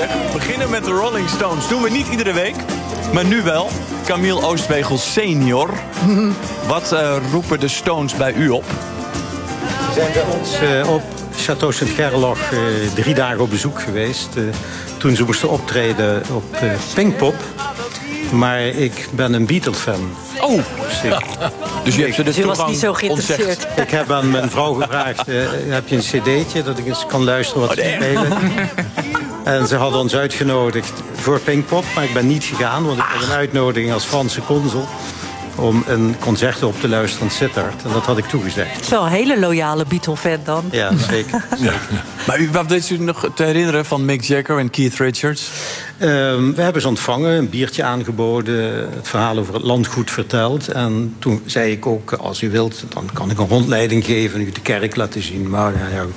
Beginnen met de Rolling Stones doen we niet iedere week, maar nu wel. Camille Oostwegel senior. Wat roepen de Stones bij u op? We zijn bij ons op Château Sint-Gerlach 3 dagen op bezoek geweest. Toen ze moesten optreden op Pinkpop. Maar ik ben een Beatles-fan. Oh! Dus je hebt ze de toegang was niet zo geïnteresseerd. ontzegd. Ik heb aan mijn vrouw gevraagd, heb je een cd'tje dat ik eens kan luisteren wat ze spelen? En ze hadden ons uitgenodigd voor Pinkpop, maar ik ben niet gegaan, want ik had een uitnodiging als Franse consul om een concert op te luisteren aan Sittard. En dat had ik toegezegd. Het is wel een hele loyale Beatle-fan dan. Ja, zeker. Maar wat weet u nog te herinneren van Mick Jagger en Keith Richards? We hebben ze ontvangen, een biertje aangeboden, het verhaal over het landgoed verteld. En toen zei ik ook, als u wilt, dan kan ik een rondleiding geven en u de kerk laten zien. Maar,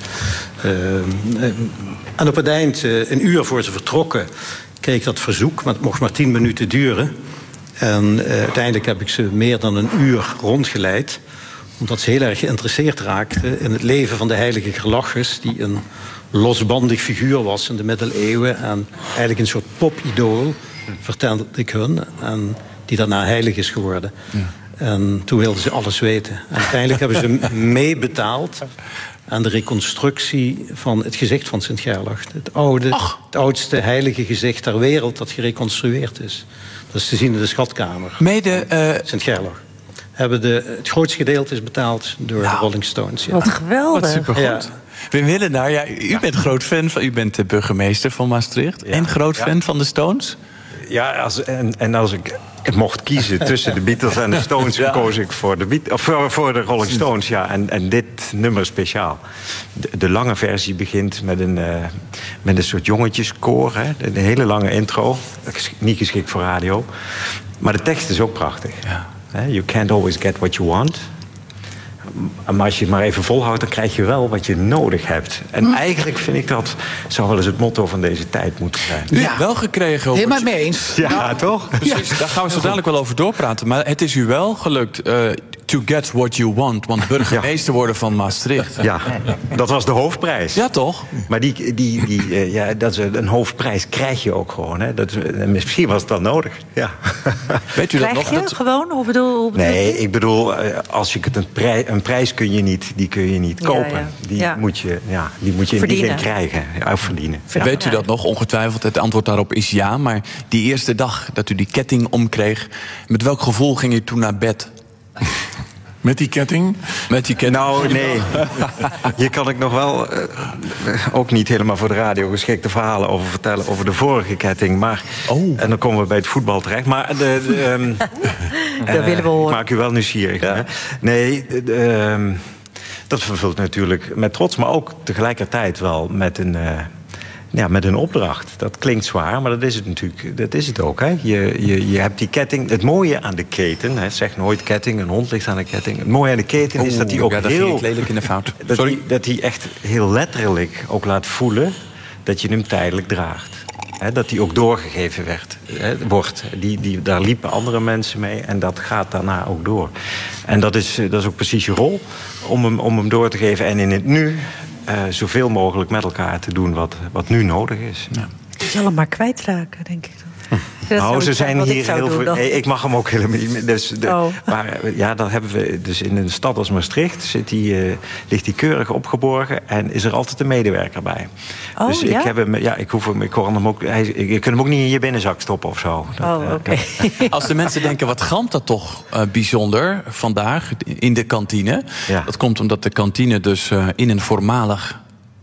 en op het eind, een uur voor ze vertrokken, kreeg ik dat verzoek, maar het mocht maar 10 minuten duren. En uiteindelijk heb ik ze meer dan een uur rondgeleid, omdat ze heel erg geïnteresseerd raakten in het leven van de heilige Gerlachus, die een losbandig figuur was in de middeleeuwen en eigenlijk een soort popidool, vertelde ik hun, en die daarna heilig is geworden. Ja. En toen wilden ze alles weten. En uiteindelijk hebben ze meebetaald aan de reconstructie van het gezicht van Sint-Gerlach. Het oudste heilige gezicht ter wereld dat gereconstrueerd is. Dat is te zien in de schatkamer. Sint-Gerlach. Het grootste gedeelte is betaald door de Rolling Stones. Ja. Wat geweldig. Wat supergoed. Ja. Wim Hillenaar, u bent groot fan van... U bent de burgemeester van Maastricht. En groot fan van de Stones? Ja, als ik mocht kiezen tussen de Beatles en de Stones, koos ik voor de Rolling Stones. Ja. En dit nummer speciaal. De lange versie begint met een soort jongetjeskoor. Hè? Een hele lange intro. Niet geschikt voor radio. Maar de tekst is ook prachtig. Ja. You can't always get what you want. Maar als je het maar even volhoudt, dan krijg je wel wat je nodig hebt. En eigenlijk vind ik dat zou wel eens het motto van deze tijd moeten zijn. U hebt wel gekregen... Helemaal mee eens. Ja, toch? Precies, daar gaan we zo dadelijk wel over doorpraten. Maar het is u wel gelukt to get what you want. Want burgemeester worden van Maastricht. Ja, dat was de hoofdprijs. Ja, toch? Maar dat is een hoofdprijs krijg je ook gewoon. Hè. Misschien was het dan nodig. Ja. Weet u dat nog? Krijg je gewoon? Hoe bedoel nee, ik bedoel, als je een prijs kun je niet kopen. Ja. Die moet je in die zin krijgen. Ja, verdienen. Ja. Weet u dat nog? Ongetwijfeld. Het antwoord daarop is ja. Maar die eerste dag dat u die ketting omkreeg, met welk gevoel ging u toen naar bed? Met die ketting? Met die ketting? Nou, nee. Hier kan ik nog wel ook niet helemaal voor de radio geschikte verhalen over vertellen over de vorige ketting. Maar, en dan komen we bij het voetbal terecht. Maar dat willen we horen. Ik maak u wel nieuwsgierig. Ja. Hè? Nee, dat vervult natuurlijk met trots, maar ook tegelijkertijd wel met een opdracht. Dat klinkt zwaar, maar dat is het natuurlijk. Dat is het ook. Hè? Je hebt die ketting. Het mooie aan de keten, hè, zeg nooit ketting, een hond ligt aan de ketting. Het mooie aan de keten is dat hij ook heel lelijk in de fout. Dat hij echt heel letterlijk ook laat voelen dat je hem tijdelijk draagt. Hè, dat die ook doorgegeven wordt. Daar liepen andere mensen mee en dat gaat daarna ook door. En dat is ook precies je rol om hem door te geven. En in het nu zoveel mogelijk met elkaar te doen wat nu nodig is. Ja. Je zal hem maar kwijtraken, denk ik. Nou, ze zijn hier heel veel. Ik mag hem ook helemaal niet. Maar ja, dat hebben we. Dus in een stad als Maastricht ligt hij keurig opgeborgen en is er altijd een medewerker bij. Oh, dus ik heb hem. Ja, ik hoor hem ook. Je kunt hem ook niet in je binnenzak stoppen of zo. Oké. Als de mensen denken, wat galmt dat toch bijzonder vandaag in de kantine? Ja. Dat komt omdat de kantine dus in een voormalige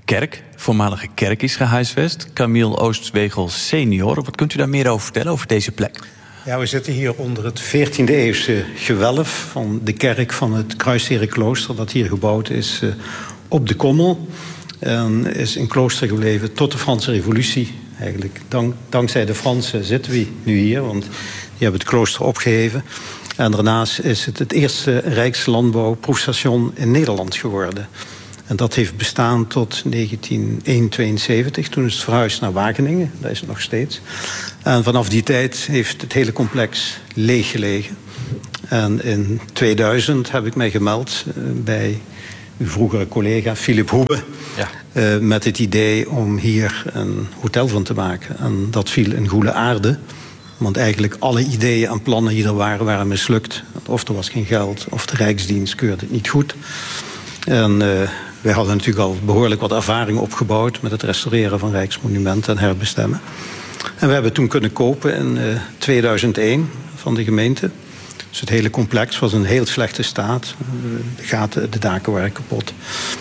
kerk is gehuisvest. Camille Oostwegel senior. Wat kunt u daar meer over vertellen, over deze plek? Ja, we zitten hier onder het 14e-eeuwse gewelf van de kerk van het Kruisherenklooster, dat hier gebouwd is op de Kommel. En is een klooster gebleven tot de Franse Revolutie. Eigenlijk dankzij de Fransen zitten we nu hier, want die hebben het klooster opgeheven. En daarnaast is het eerste rijkslandbouwproefstation in Nederland geworden. En dat heeft bestaan tot 1972. Toen is het verhuisd naar Wageningen. Daar is het nog steeds. En vanaf die tijd heeft het hele complex leeg gelegen. En in 2000 heb ik mij gemeld bij uw vroegere collega Philip Hoebe. Ja. Met het idee om hier een hotel van te maken. En dat viel in goede aarde. Want eigenlijk alle ideeën en plannen die er waren mislukt. Of er was geen geld, of de Rijksdienst keurde het niet goed. En wij hadden natuurlijk al behoorlijk wat ervaring opgebouwd met het restaureren van rijksmonumenten en herbestemmen. En we hebben toen kunnen kopen in 2001 van de gemeente. Dus het hele complex was in heel slechte staat. De daken waren kapot.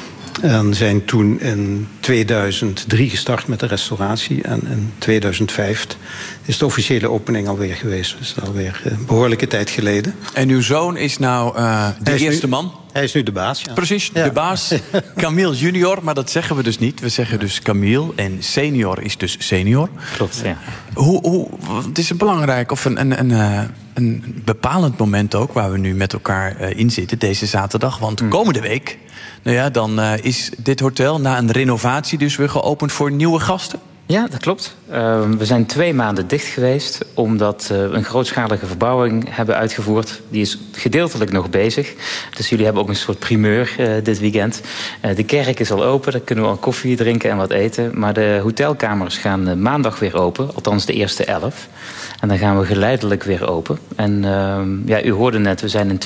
En zijn toen in 2003 gestart met de restauratie. En in 2005 is de officiële opening alweer geweest. Dus dat is alweer een behoorlijke tijd geleden. En uw zoon is nou de eerste man? Hij is nu de baas, ja. Precies, de baas. Camille junior, maar dat zeggen we dus niet. We zeggen dus Camille en senior is dus senior. Klopt, ja. Het is een belangrijk of een bepalend moment ook waar we nu met elkaar in zitten deze zaterdag. Want komende week, dan is dit hotel na een renovatie dus weer geopend voor nieuwe gasten. Ja, dat klopt. We zijn 2 maanden dicht geweest omdat we een grootschalige verbouwing hebben uitgevoerd. Die is gedeeltelijk nog bezig. Dus jullie hebben ook een soort primeur dit weekend. De kerk is al open, daar kunnen we al koffie drinken en wat eten. Maar de hotelkamers gaan maandag weer open, althans de eerste 11. En dan gaan we geleidelijk weer open. En u hoorde net, we zijn in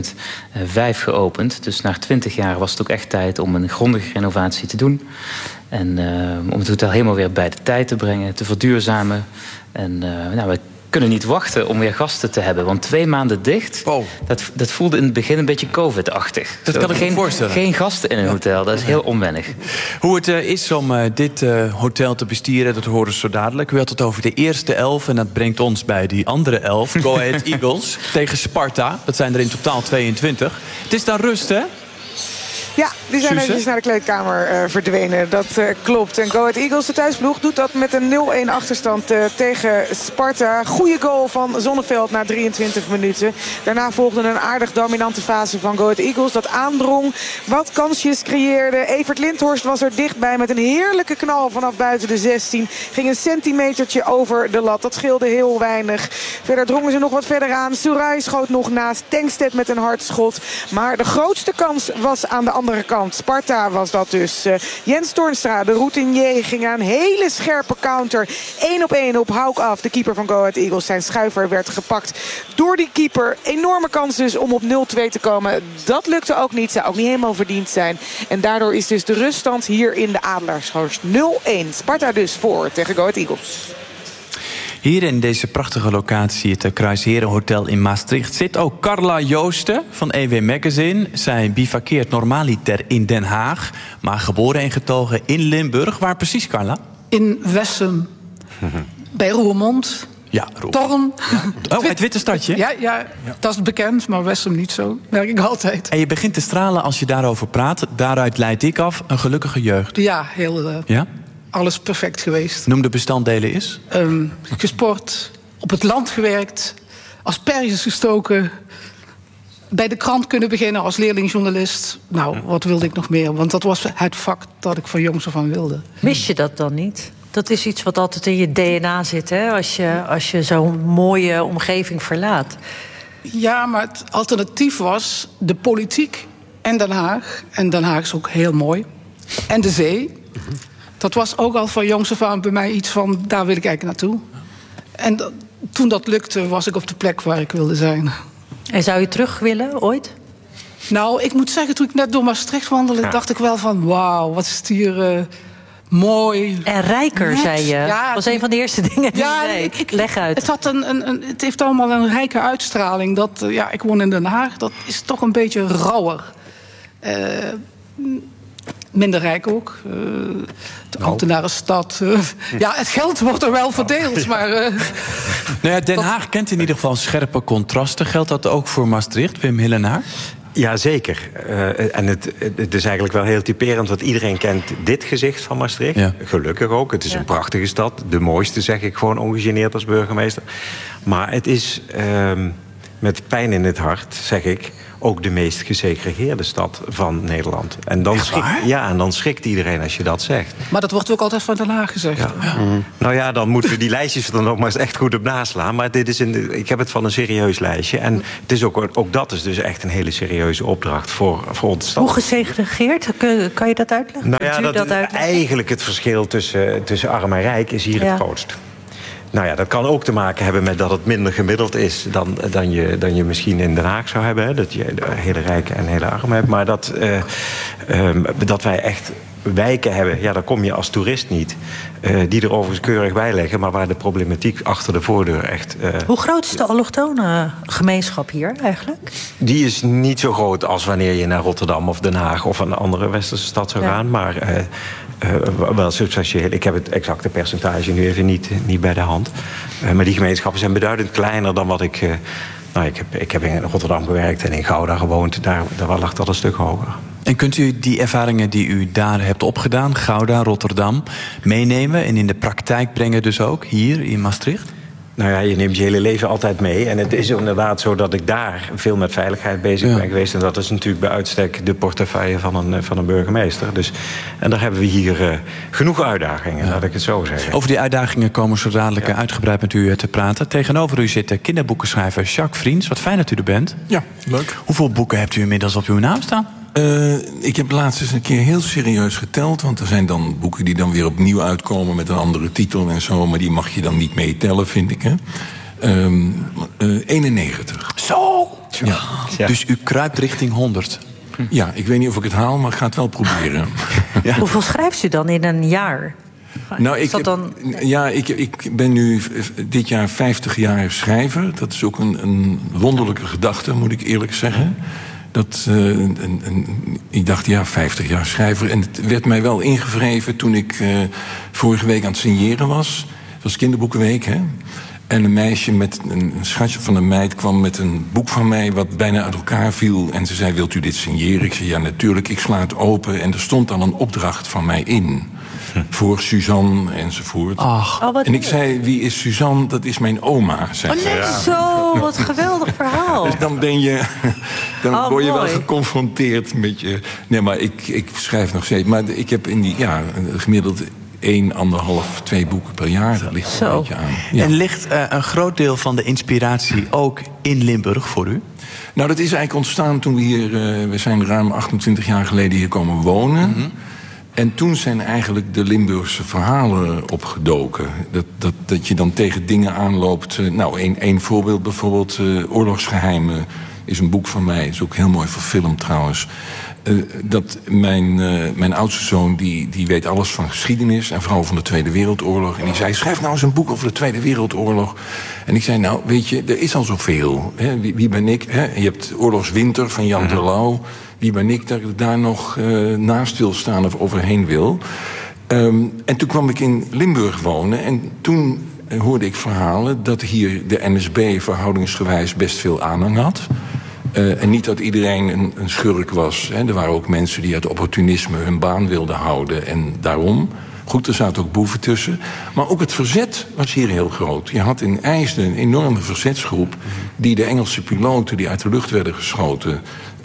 2005 geopend. Dus na 20 jaar was het ook echt tijd om een grondige renovatie te doen. En om het hotel helemaal weer bij de tijd te brengen, te verduurzamen. En we kunnen niet wachten om weer gasten te hebben. Want 2 maanden dicht, dat voelde in het begin een beetje COVID-achtig. Dat kan ik me voorstellen. Geen gasten in een hotel, dat is heel onwennig. Hoe het is om dit hotel te bestieren, dat horen we zo dadelijk. U had het over de eerste 11 en dat brengt ons bij die andere 11. Go Ahead Eagles tegen Sparta. Dat zijn er in totaal 22. Het is dan rust, hè? Ja, die zijn eventjes naar de kleedkamer verdwenen. Dat klopt. En Go Ahead Eagles, de thuisploeg, doet dat met een 0-1 achterstand tegen Sparta. Goeie goal van Zonneveld na 23 minuten. Daarna volgde een aardig dominante fase van Go Ahead Eagles. Dat aandrong, wat kansjes creëerde. Evert Lindhorst was er dichtbij met een heerlijke knal vanaf buiten de 16. Ging een centimetertje over de lat. Dat scheelde heel weinig. Verder drongen ze nog wat verder aan. Surai schoot nog naast. Tankstedt met een hard schot. Maar de grootste kans was aan de andere kant. Sparta was dat dus. Jens Toornstra, de routinier, ging aan. Hele scherpe counter. 1-op-1 op Hauk af. De keeper van Go Ahead Eagles. Zijn schuiver werd gepakt door die keeper. Enorme kans dus om op 0-2 te komen. Dat lukte ook niet. Zou ook niet helemaal verdiend zijn. En daardoor is dus de ruststand hier in de Adelaarshorst 0-1. Sparta dus voor tegen Go Ahead Eagles. Hier in deze prachtige locatie, het Kruisheren Hotel in Maastricht, zit ook Carla Joosten van EW Magazine. Zij bivakkeert normaliter in Den Haag, maar geboren en getogen in Limburg. Waar precies, Carla? In Wessem, bij Roermond. Ja, Torren. Ja. Oh, het witte stadje? Ja, dat is bekend, maar Wessem niet zo. Merk ik altijd. En je begint te stralen als je daarover praat. Daaruit leid ik af een gelukkige jeugd. Ja, heel... Ja? Alles perfect geweest. Noem de bestanddelen eens. Gesport, op het land gewerkt, asperges gestoken, bij de krant kunnen beginnen als leerlingjournalist. Nou, wat wilde ik nog meer? Want dat was het vak dat ik van jongs af aan wilde. Mis je dat dan niet? Dat is iets wat altijd in je DNA zit, hè? Als je zo'n mooie omgeving verlaat. Ja, maar het alternatief was de politiek en Den Haag. En Den Haag is ook heel mooi. En de zee. Dat was ook al van jongs af aan bij mij iets van, daar wil ik eigenlijk naartoe. En toen dat lukte, was ik op de plek waar ik wilde zijn. En zou je terug willen, ooit? Nou, ik moet zeggen, toen ik net door Maastricht wandelde, dacht ik wel van, wauw, wat is het hier mooi. En rijker, zei je. Ja, dat was een van de eerste dingen die je zei. Leg uit. Het heeft allemaal een rijke uitstraling. Ik woon in Den Haag, dat is toch een beetje rauwer. Minder rijk ook. De ambtenarenstad. Ja, het geld wordt er wel verdeeld, maar... Den Haag kent in ieder geval scherpe contrasten. Geldt dat ook voor Maastricht, Wim Hillenaar? Ja, zeker. En het is eigenlijk wel heel typerend, want iedereen kent dit gezicht van Maastricht. Ja. Gelukkig ook. Het is een prachtige stad. De mooiste, zeg ik gewoon ongegeneerd als burgemeester. Maar het is met pijn in het hart, zeg ik, ook de meest gesegregeerde stad van Nederland. En dan schrikt iedereen als je dat zegt. Maar dat wordt ook altijd van Den Haag gezegd. Ja. Nou ja, dan moeten we die lijstjes er nog maar eens echt goed op naslaan. Maar ik heb het van een serieus lijstje. En het is ook dat is dus echt een hele serieuze opdracht voor ons stad. Hoe gesegregeerd? Kan je dat uitleggen? Nou ja, eigenlijk het verschil tussen arm en rijk is hier het grootst. Nou ja, dat kan ook te maken hebben met dat het minder gemiddeld is dan je misschien in Den Haag zou hebben. Hè? Dat je hele rijke en hele arm hebt. Maar dat wij echt wijken hebben, daar kom je als toerist niet. Die er overigens keurig bij leggen, maar waar de problematiek achter de voordeur echt... Hoe groot is de allochtone gemeenschap hier eigenlijk? Die is niet zo groot als wanneer je naar Rotterdam of Den Haag of een andere westerse stad zou gaan. Maar wel substantieel. Ik heb het exacte percentage nu even niet bij de hand. Maar die gemeenschappen zijn beduidend kleiner dan wat ik... ik heb in Rotterdam gewerkt en in Gouda gewoond. Daar lag dat een stuk hoger. En kunt u die ervaringen die u daar hebt opgedaan, Gouda, Rotterdam, meenemen en in de praktijk brengen dus ook hier in Maastricht? Nou ja, je neemt je hele leven altijd mee. En het is inderdaad zo dat ik daar veel met veiligheid bezig ben geweest. En dat is natuurlijk bij uitstek de portefeuille van een burgemeester. En daar hebben we hier genoeg uitdagingen, laat ik het zo zeggen. Over die uitdagingen komen we zo dadelijk uitgebreid met u te praten. Tegenover u zit kinderboekenschrijver Jacques Vriends. Wat fijn dat u er bent. Ja, leuk. Hoeveel boeken hebt u inmiddels op uw naam staan? Ik heb laatst eens een keer heel serieus geteld. Want er zijn dan boeken die dan weer opnieuw uitkomen met een andere titel en zo. Maar die mag je dan niet meetellen, vind ik. Hè? 91. Zo! Ja. Dus u kruipt richting 100. Ja, ik weet niet of ik het haal, maar ik ga het wel proberen. Ja. Hoeveel schrijft u dan in een jaar? Nou, ik ben nu dit jaar 50 jaar schrijver. Dat is ook een wonderlijke gedachte, moet ik eerlijk zeggen. Ik dacht, 50 jaar schrijver. En het werd mij wel ingevreven toen ik vorige week aan het signeren was. Het was kinderboekenweek, hè. En een meisje met een schatje van een meid kwam met een boek van mij wat bijna uit elkaar viel. En ze zei, wilt u dit signeren? Ik zei, ja, natuurlijk. Ik sla het open en er stond dan een opdracht van mij in. Voor Suzanne enzovoort. En ik zei, wie is Suzanne? Dat is mijn oma, zei ze. Zo, wat een geweldig verhaal. Dus dan word je wel geconfronteerd met je... Nee, maar ik schrijf nog steeds. Maar ik heb in die gemiddeld 1,5, 2 boeken per jaar. Dat ligt er een beetje aan. Ja. En ligt een groot deel van de inspiratie ook in Limburg voor u? Nou, dat is eigenlijk ontstaan toen we zijn ruim 28 jaar geleden hier komen wonen. Mm-hmm. En toen zijn eigenlijk de Limburgse verhalen opgedoken. Dat je dan tegen dingen aanloopt. Één voorbeeld bijvoorbeeld. Oorlogsgeheimen is een boek van mij. Is ook heel mooi verfilmd trouwens. Dat mijn oudste zoon, die weet alles van geschiedenis. En vooral van de Tweede Wereldoorlog. En die zei, schrijf nou eens een boek over de Tweede Wereldoorlog. En ik zei, nou, weet je, er is al zoveel. Hè? Wie ben ik? Hè? Je hebt Oorlogswinter van Jan Terlouw. Wie ben ik dat ik daar nog naast wil staan of overheen wil? En toen kwam ik in Limburg wonen. En toen hoorde ik verhalen dat hier de NSB verhoudingsgewijs best veel aanhang had. En niet dat iedereen een schurk was. Hè. Er waren ook mensen die uit opportunisme hun baan wilden houden. En daarom... Goed, er zaten ook boeven tussen. Maar ook het verzet was hier heel groot. Je had in IJsden een enorme verzetsgroep... die de Engelse piloten die uit de lucht werden geschoten...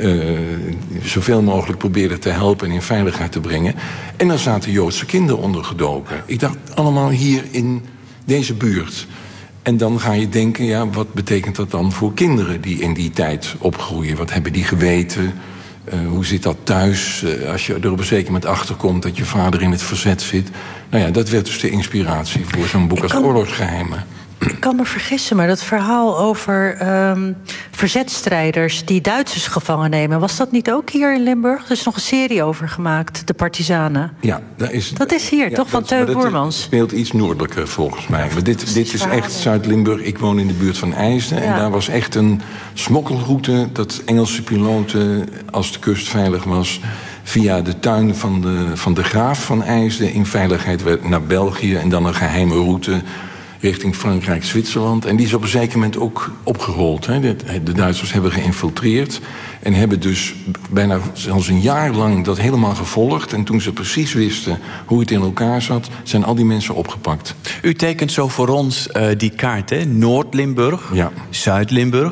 zoveel mogelijk probeerden te helpen en in veiligheid te brengen. En daar zaten Joodse kinderen ondergedoken. Ik dacht, allemaal hier in deze buurt. En dan ga je denken, wat betekent dat dan voor kinderen... die in die tijd opgroeien? Wat hebben die geweten... hoe zit dat thuis? Als je er op een zeker moment achterkomt dat je vader in het verzet zit. Nou ja, dat werd dus de inspiratie voor zo'n boek als Oorlogsgeheimen. Ik kan me vergissen, maar dat verhaal over verzetstrijders die Duitsers gevangen nemen... was dat niet ook hier in Limburg? Er is nog een serie over gemaakt, de Partizanen. Ja, dat is hier, toch? Van Teun Boermans. Het speelt iets noordelijker volgens mij. Maar dit is echt Zuid-Limburg. Ik woon in de buurt van IJsden. En daar was echt een smokkelroute... dat Engelse piloten, als de kust veilig was... via de tuin van de graaf van IJsden... in veiligheid naar België en dan een geheime route... richting Frankrijk, Zwitserland. En die is op een zeker moment ook opgerold. Hè. De Duitsers hebben geïnfiltreerd... en hebben dus bijna zelfs een jaar lang dat helemaal gevolgd. En toen ze precies wisten hoe het in elkaar zat... zijn al die mensen opgepakt. U tekent zo voor ons die kaart, hè? Noord-Limburg, Zuid-Limburg.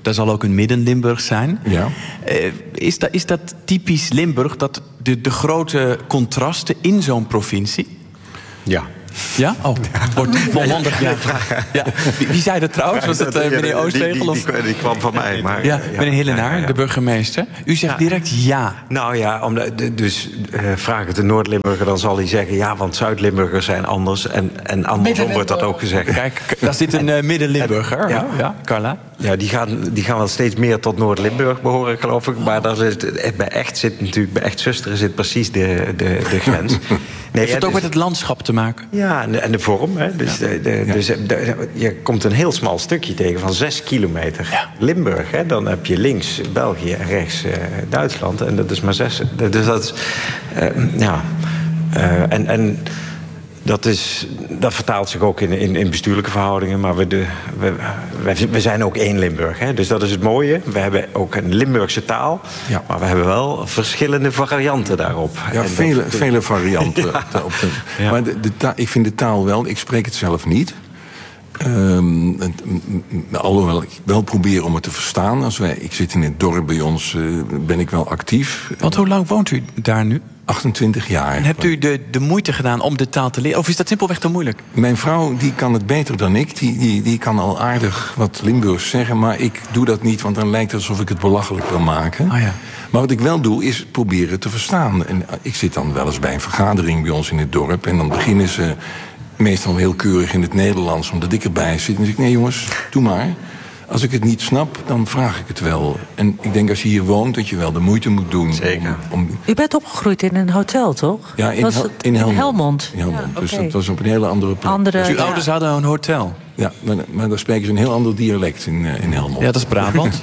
Daar zal ook een Midden-Limburg zijn. Ja. Is dat typisch Limburg, dat de grote contrasten in zo'n provincie? Ja. Ja? Oh, wordt volmondig. Ja. Ja. Wie zei dat trouwens? Was dat meneer Oostegel? Die kwam van mij. Maar, ja, meneer Hillenaar, de burgemeester. U zegt direct ja. Nou ja, dus vraag het de Noord-Limburger, dan zal hij zeggen... ja, want Zuid-Limburgers zijn anders. En andersom wordt dat ook gezegd. Kijk, daar zit een Midden-Limburger. Ja, Carla? Ja, die gaan wel steeds meer tot Noord-Limburg behoren, geloof ik. Maar daar bij Echt Zusteren zit precies de grens. Heeft het ook met het landschap te maken? Ja, en de vorm. Hè. Dus, je komt een heel smal stukje tegen van 6 kilometer. Ja. Limburg, hè. Dan heb je links België en rechts Duitsland. En dat is maar 6. Dus dat is... Dat vertaalt zich ook in bestuurlijke verhoudingen. Maar we zijn ook één Limburg. Hè? Dus dat is het mooie. We hebben ook een Limburgse taal. Ja. Maar we hebben wel verschillende varianten daarop. Ja, vele varianten. Ja. Maar ik vind de taal wel... Ik spreek het zelf niet. Alhoewel ik wel probeer om het te verstaan. Ik zit in het dorp bij ons, ben ik wel actief. Want hoe lang woont u daar nu? 28 jaar. En hebt u de moeite gedaan om de taal te leren? Of is dat simpelweg te moeilijk? Mijn vrouw die kan het beter dan ik. Die kan al aardig wat Limburgs zeggen. Maar ik doe dat niet, want dan lijkt het alsof ik het belachelijk wil maken. Oh ja. Maar wat ik wel doe, is proberen te verstaan. En ik zit dan wel eens bij een vergadering bij ons in het dorp. En dan beginnen ze meestal heel keurig in het Nederlands, omdat ik erbij zit. En dan zeg ik, nee jongens, doe maar. Als ik het niet snap, dan vraag ik het wel. En ik denk als je hier woont, dat je wel de moeite moet doen. Zeker. U bent opgegroeid in een hotel, toch? Ja, in Helmond. Ja, dus dat was op een hele andere plek. Dus uw ouders hadden een hotel? Ja, maar daar spreken ze een heel ander dialect in Helmond. Ja, dat is Brabant.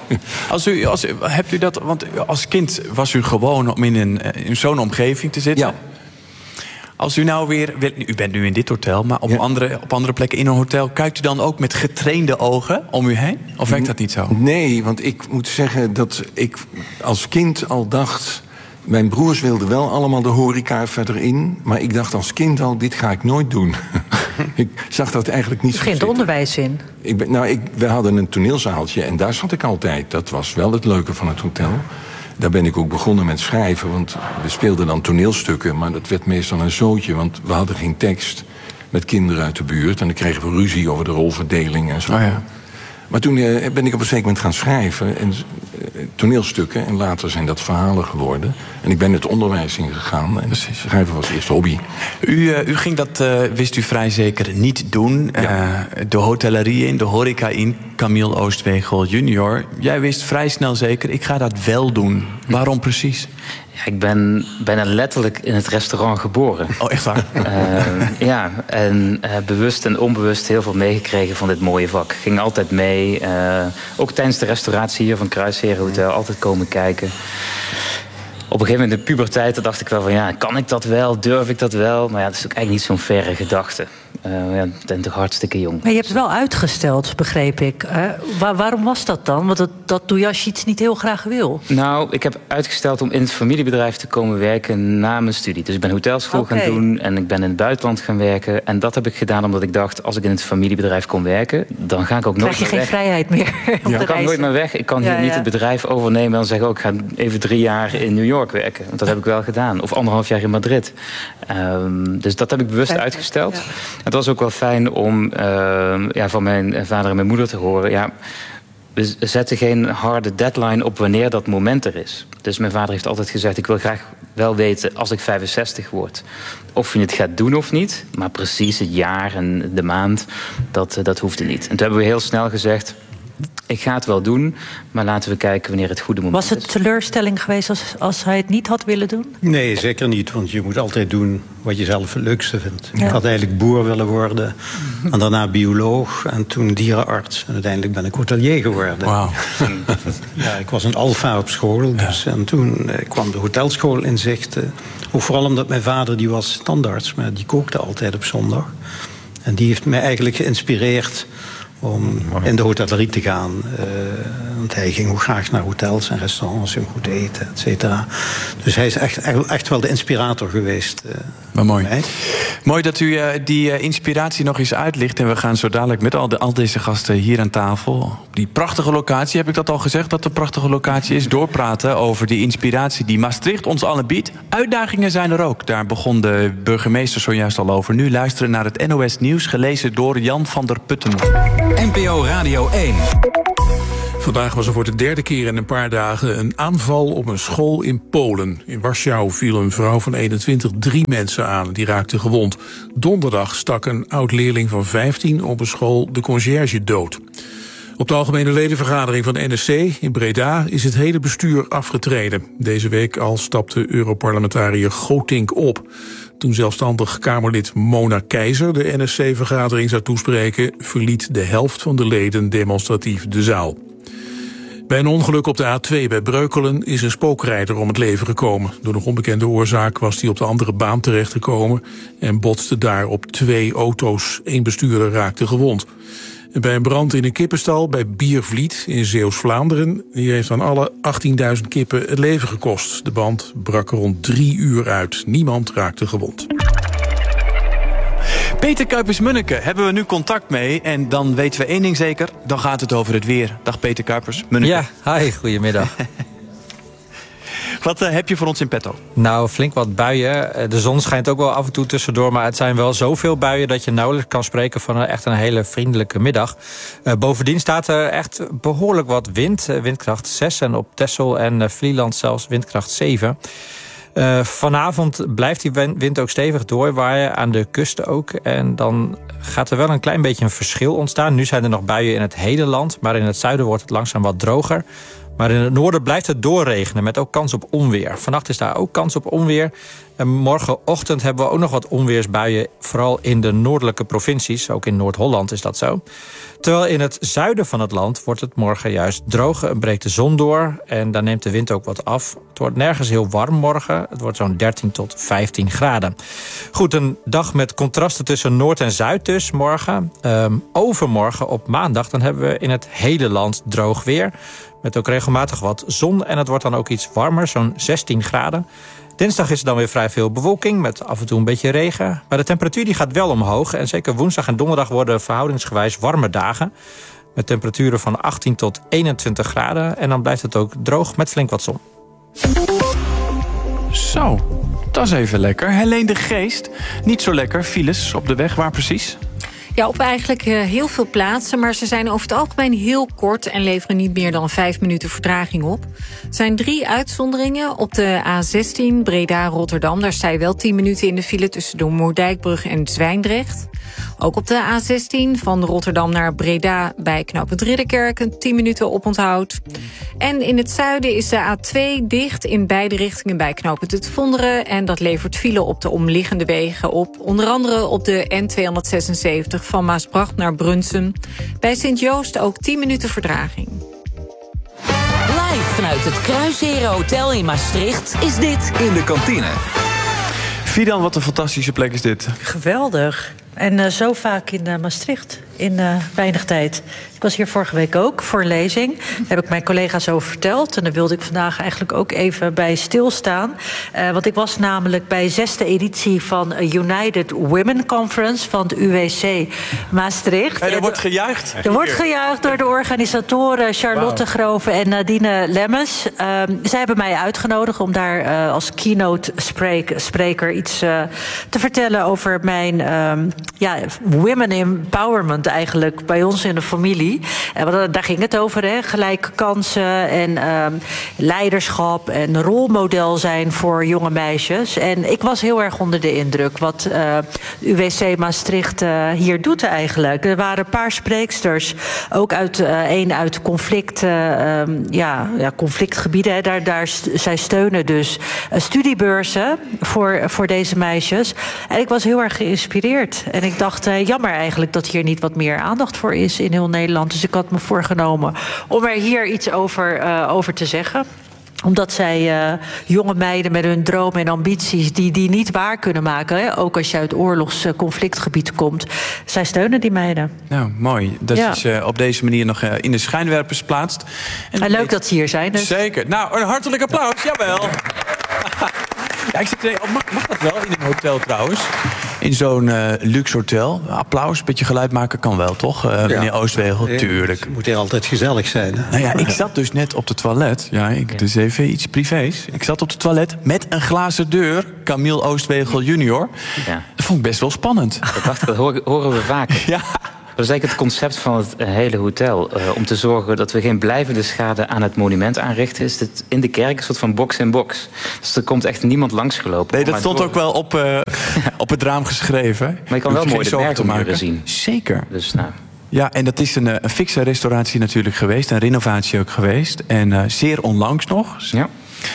Hebt u dat, want als kind was u gewoon om in zo'n omgeving te zitten? Ja. Als u nou weer... U bent nu in dit hotel, maar op andere plekken in een hotel... kijkt u dan ook met getrainde ogen om u heen? Of werkt dat niet zo? Nee, want ik moet zeggen dat ik als kind al dacht... Mijn broers wilden wel allemaal de horeca verder in... maar ik dacht als kind al, dit ga ik nooit doen. Ik zag dat eigenlijk niet zo zitten. Geen onderwijs in? We hadden een toneelzaaltje en daar zat ik altijd. Dat was wel het leuke van het hotel. Daar ben ik ook begonnen met schrijven, want we speelden dan toneelstukken... maar dat werd meestal een zootje, want we hadden geen tekst met kinderen uit de buurt... en dan kregen we ruzie over de rolverdeling en zo. Oh ja. Maar toen ben ik op een zeker moment gaan schrijven, en toneelstukken... en later zijn dat verhalen geworden. En ik ben het onderwijs ingegaan en schrijven was eerst hobby. U ging dat, wist u vrij zeker, niet doen. Ja. De hotellerie in, de horeca in, Camille Oostwegel junior. Jij wist vrij snel zeker, ik ga dat wel doen. Waarom precies? Ja, ik ben bijna letterlijk in het restaurant geboren. Oh, echt waar? Ja, en bewust en onbewust heel veel meegekregen van dit mooie vak. Ging altijd mee. Ook tijdens de restauratie hier van Kruisherenhotel. Altijd komen kijken. Op een gegeven moment in de puberteit dacht ik wel van... ja, kan ik dat wel? Durf ik dat wel? Maar ja, dat is ook eigenlijk niet zo'n verre gedachte. Ik ben toch hartstikke jong. Maar je hebt het wel uitgesteld, begreep ik. Waarom was dat dan? Want dat doe je als je iets niet heel graag wil. Nou, ik heb uitgesteld om in het familiebedrijf te komen werken na mijn studie. Dus ik ben hotelschool gaan doen en ik ben in het buitenland gaan werken. En dat heb ik gedaan omdat ik dacht, als ik in het familiebedrijf kon werken... dan ga ik ook nooit meer weg. Krijg je geen vrijheid meer op de ik kan nooit meer weg. Ik kan hier niet het bedrijf overnemen en zeggen... ik ga even 3 jaar in New York werken. Want dat heb ik wel gedaan. Of 1,5 jaar in Madrid. Dus dat heb ik bewust uitgesteld. Ja. Het was ook wel fijn om van mijn vader en mijn moeder te horen... Ja, we zetten geen harde deadline op wanneer dat moment er is. Dus mijn vader heeft altijd gezegd... ik wil graag wel weten als ik 65 word... of je het gaat doen of niet. Maar precies het jaar en de maand, dat hoefde niet. En toen hebben we heel snel gezegd... ik ga het wel doen, maar laten we kijken wanneer het goede moment is. Was het teleurstelling geweest als hij het niet had willen doen? Nee, zeker niet. Want je moet altijd doen wat je zelf het leukste vindt. Ja. Ik had eigenlijk boer willen worden. En daarna bioloog. En toen dierenarts. En uiteindelijk ben ik hotelier geworden. Wow. Ja, ik was een alfa op school. Dus, en toen kwam de hotelschool in zicht. Ook vooral omdat mijn vader, die was tandarts. Maar die kookte altijd op zondag. En die heeft mij eigenlijk geïnspireerd... om in de hotellerie te gaan. Want hij ging ook graag naar hotels en restaurants en goed eten, et cetera. Dus hij is echt wel de inspirator geweest. Maar mooi. Mooi dat u die inspiratie nog eens uitlicht. En we gaan zo dadelijk met al deze gasten hier aan tafel, op die prachtige locatie, heb ik dat al gezegd, dat het een prachtige locatie is, doorpraten over die inspiratie die Maastricht ons allen biedt. Uitdagingen zijn er ook. Daar begon de burgemeester zojuist al over. Nu luisteren naar het NOS Nieuws, gelezen door Jan van der Putten. NPO Radio 1. Vandaag was er voor de derde keer in een paar dagen een aanval op een school in Polen. In Warschau viel een vrouw van 21 3 mensen aan. Die raakte gewond. Donderdag stak een oud-leerling van 15 op een school de conciërge dood. Op de algemene ledenvergadering van de NSC in Breda is het hele bestuur afgetreden. Deze week al stapte Europarlementariër Gotink op. Toen zelfstandig Kamerlid Mona Keizer de NSC-vergadering zou toespreken, verliet de helft van de leden demonstratief de zaal. Bij een ongeluk op de A2 bij Breukelen is een spookrijder om het leven gekomen. Door nog onbekende oorzaak was hij op de andere baan terechtgekomen en botste daar op 2 auto's. 1 bestuurder raakte gewond. En bij een brand in een kippenstal bij Biervliet in Zeeuws-Vlaanderen, die heeft aan alle 18.000 kippen het leven gekost. De brand brak rond 3 uur uit. Niemand raakte gewond. Peter Kuipers-Munneke hebben we nu contact mee. En dan weten we één ding zeker, dan gaat het over het weer. Dag Peter Kuipers-Munneke. Ja, hi, goedemiddag. Wat heb je voor ons in petto? Nou, flink wat buien. De zon schijnt ook wel af en toe tussendoor, maar het zijn wel zoveel buien dat je nauwelijks kan spreken van echt een hele vriendelijke middag. Bovendien staat er echt behoorlijk wat wind. Windkracht 6 en op Texel en Vlieland zelfs windkracht 7. Vanavond blijft die wind ook stevig doorwaaien, aan de kusten ook. En dan gaat er wel een klein beetje een verschil ontstaan. Nu zijn er nog buien in het hele land, maar in het zuiden wordt het langzaam wat droger. Maar in het noorden blijft het doorregenen met ook kans op onweer. Vannacht is daar ook kans op onweer. En morgenochtend hebben we ook nog wat onweersbuien, vooral in de noordelijke provincies. Ook in Noord-Holland is dat zo. Terwijl in het zuiden van het land wordt het morgen juist droog. En breekt de zon door en dan neemt de wind ook wat af. Het wordt nergens heel warm morgen. Het wordt zo'n 13 tot 15 graden. Goed, een dag met contrasten tussen Noord en Zuid dus morgen. Overmorgen op maandag dan hebben we in het hele land droog weer. Met ook regelmatig wat zon en het wordt dan ook iets warmer, zo'n 16 graden. Dinsdag is er dan weer vrij veel bewolking met af en toe een beetje regen. Maar de temperatuur die gaat wel omhoog. En zeker woensdag en donderdag worden verhoudingsgewijs warme dagen. Met temperaturen van 18 tot 21 graden. En dan blijft het ook droog met flink wat zon. Zo, dat is even lekker. Helene de Geest, niet zo lekker. Files op de weg, waar precies? Ja, op eigenlijk heel veel plaatsen, maar ze zijn over het algemeen heel kort en leveren niet meer dan 5 minuten vertraging op. Er zijn 3 uitzonderingen. Op de A16 Breda-Rotterdam, daar sta je wel 10 minuten in de file tussen de Moerdijkbrug en Zwijndrecht. Ook op de A16 van Rotterdam naar Breda bij knooppunt Ridderkerk 10 minuten oponthoud. En in het zuiden is de A2 dicht in beide richtingen bij knooppunt Het Vonderen. En dat levert file op de omliggende wegen op. Onder andere op de N276 van Maasbracht naar Brunsum. Bij Sint-Joost ook 10 minuten vertraging. Live vanuit het Kruisheren Hotel in Maastricht is dit In de Kantine. Fidan, wat een fantastische plek is dit. Geweldig. En zo vaak in Maastricht in weinig tijd. Ik was hier vorige week ook voor een lezing. Daar heb ik mijn collega's over verteld. En daar wilde ik vandaag eigenlijk ook even bij stilstaan. Want ik was namelijk bij 6e editie van United Women Conference van het UWC Maastricht. Hey, er wordt gejuicht. Er wordt gejuicht door de organisatoren Charlotte Grove en Nadine Lemmens. Zij hebben mij uitgenodigd om daar als keynote spreker iets te vertellen over mijn women empowerment eigenlijk bij ons in de familie. Daar ging het over, hè? Gelijke kansen en leiderschap en rolmodel zijn voor jonge meisjes. En ik was heel erg onder de indruk wat UWC Maastricht hier doet eigenlijk. Er waren een paar spreeksters, ook uit conflictgebieden. Zij steunen dus studiebeurzen voor deze meisjes. En ik was heel erg geïnspireerd. En ik dacht, jammer eigenlijk dat hier niet wat meer aandacht voor is in heel Nederland. Dus ik had me voorgenomen om er hier iets over te zeggen. Omdat zij jonge meiden met hun dromen en ambities die niet waar kunnen maken. Hè? Ook als je uit oorlogsconflictgebied komt. Zij steunen die meiden. Nou, mooi. Dat is op deze manier nog in de schijnwerpers plaatst. En leuk dat ze hier zijn. Dus. Zeker. Nou, een hartelijk applaus. Jawel. Ja, ik zit mag dat wel in een hotel trouwens? In zo'n luxe hotel. Applaus, een beetje geluid maken kan wel, toch? Meneer Oostwegel, tuurlijk. Het moet hier altijd gezellig zijn. Hè? Nou ja, ik zat dus net op het toilet. Ja, dus even iets privés. Ik zat op het toilet met een glazen deur. Camille Oostwegel junior. Ja. Dat vond ik best wel spannend. Dat horen we vaker. Ja. Dat is eigenlijk het concept van het hele hotel. Om te zorgen dat we geen blijvende schade aan het monument aanrichten... is het in de kerk een soort van box-in-box. Dus er komt echt niemand langsgelopen. Nee, dat stond ook wel op het raam geschreven. Maar je kan wel mooi de bergmuren zien. Zeker. Dus nou... Ja, en dat is een fikse restauratie natuurlijk geweest. Een renovatie ook geweest. En zeer onlangs nog. Ja.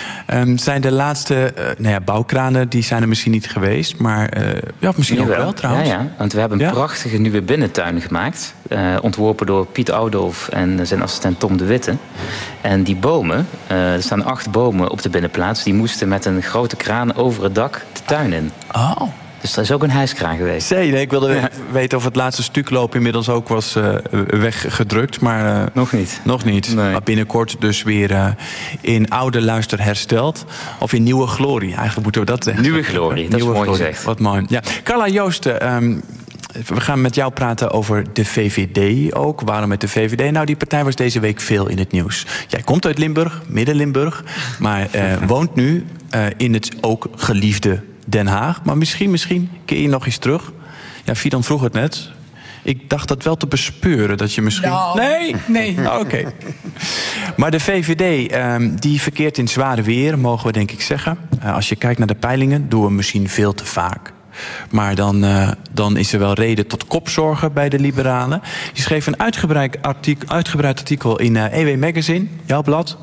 Zijn de laatste bouwkranen, die zijn er misschien niet geweest. Maar misschien ook wel trouwens. Ja, want we hebben een prachtige nieuwe binnentuin gemaakt. Ontworpen door Piet Oudolf en zijn assistent Tom de Witte. En die bomen, er staan 8 bomen op de binnenplaats... die moesten met een grote kraan over het dak de tuin in. Oh. Dus er is ook een hijskraan geweest. Nee, ik wilde weten of het laatste stukloop inmiddels ook was weggedrukt. Maar nog niet. Nog niet. Nee. Maar binnenkort dus weer in oude luister hersteld. Of in nieuwe glorie. Eigenlijk moeten we dat zeggen. Nieuwe glorie, dat is mooi gezegd. Wat mooi. Ja. Carla Joosten, we gaan met jou praten over de VVD ook. Waarom met de VVD? Nou, die partij was deze week veel in het nieuws. Jij komt uit Limburg, Midden-Limburg. Maar woont nu in het ook geliefde Den Haag. Maar misschien keer je nog eens terug. Ja, Fidan vroeg het net. Ik dacht dat wel te bespeuren, dat je misschien... Nee. Oké. Maar de VVD, die verkeert in zware weer, mogen we denk ik zeggen. Als je kijkt naar de peilingen, doen we misschien veel te vaak. Maar dan is er wel reden tot kopzorgen bij de liberalen. Je schreef een uitgebreid artikel in EW Magazine, jouw blad.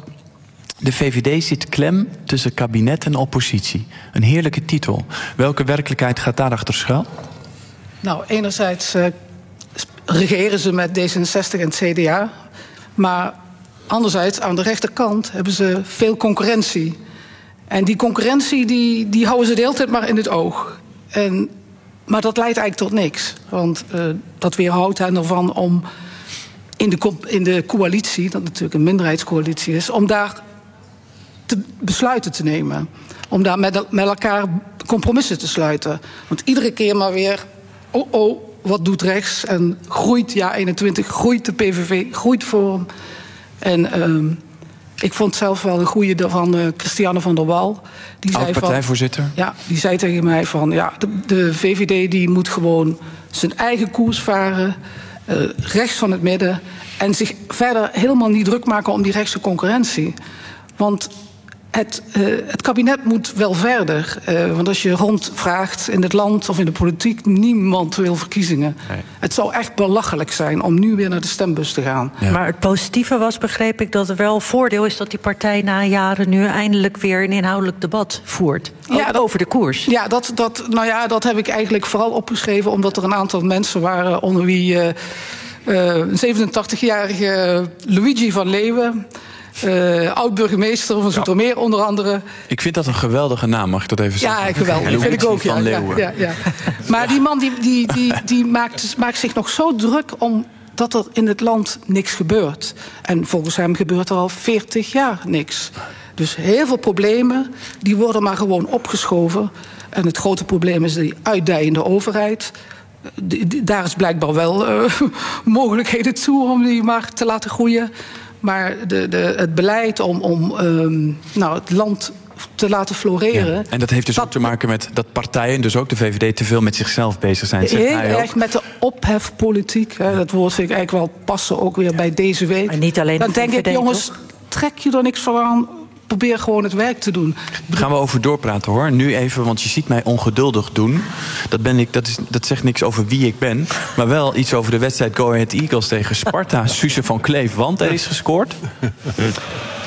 De VVD zit klem tussen kabinet en oppositie. Een heerlijke titel. Welke werkelijkheid gaat daarachter schuil? Nou, enerzijds regeren ze met D66 en het CDA. Maar anderzijds, aan de rechterkant hebben ze veel concurrentie. En die concurrentie die houden ze de hele tijd maar in het oog. Maar dat leidt eigenlijk tot niks. Want dat weerhoudt hen ervan om in de coalitie... dat natuurlijk een minderheidscoalitie is... om daar besluiten te nemen. Om daar met elkaar compromissen te sluiten. Want iedere keer maar weer... wat doet rechts? En groeit JA21, groeit de PVV, groeit Forum. En ik vond zelf wel een goeie van Christiane van der Wal. Oud-partijvoorzitter. Ja, die zei tegen mij van... de VVD die moet gewoon zijn eigen koers varen... rechts van het midden... en zich verder helemaal niet druk maken om die rechtse concurrentie. Want het kabinet moet wel verder. Want als je rondvraagt in het land of in de politiek... niemand wil verkiezingen. Nee. Het zou echt belachelijk zijn om nu weer naar de stembus te gaan. Ja. Maar het positieve was, begreep ik, dat er wel voordeel is... dat die partij na jaren nu eindelijk weer een inhoudelijk debat voert. Over de koers. Ja, dat heb ik eigenlijk vooral opgeschreven... omdat er een aantal mensen waren onder wie... een 87-jarige Luigi van Leeuwen... oud-burgemeester van Zoetermeer onder andere. Ik vind dat een geweldige naam, mag ik dat even zeggen? Ja, geweldig. Dat vind ik ook, van Leeuwen. Ja. Maar die man die maakt zich nog zo druk om dat er in het land niks gebeurt. En volgens hem gebeurt er al 40 jaar niks. Dus heel veel problemen, die worden maar gewoon opgeschoven. En het grote probleem is die uitdijende overheid... Daar is blijkbaar wel mogelijkheden toe om die maar te laten groeien. Maar het beleid om het land te laten floreren... Ja, en dat heeft dus ook te maken met dat partijen, dus ook de VVD... te veel met zichzelf bezig zijn. Heel erg met de ophefpolitiek. Dat woord vind ik eigenlijk wel passen ook weer bij deze week. Maar niet alleen dan denk ik, jongens, trek je er niks van aan... Probeer gewoon het werk te doen. Daar gaan we over doorpraten hoor. Nu even, want je ziet mij ongeduldig doen. Dat zegt niks over wie ik ben. Maar wel iets over de wedstrijd Go Ahead Eagles tegen Sparta. Suze van Kleef, want er is gescoord.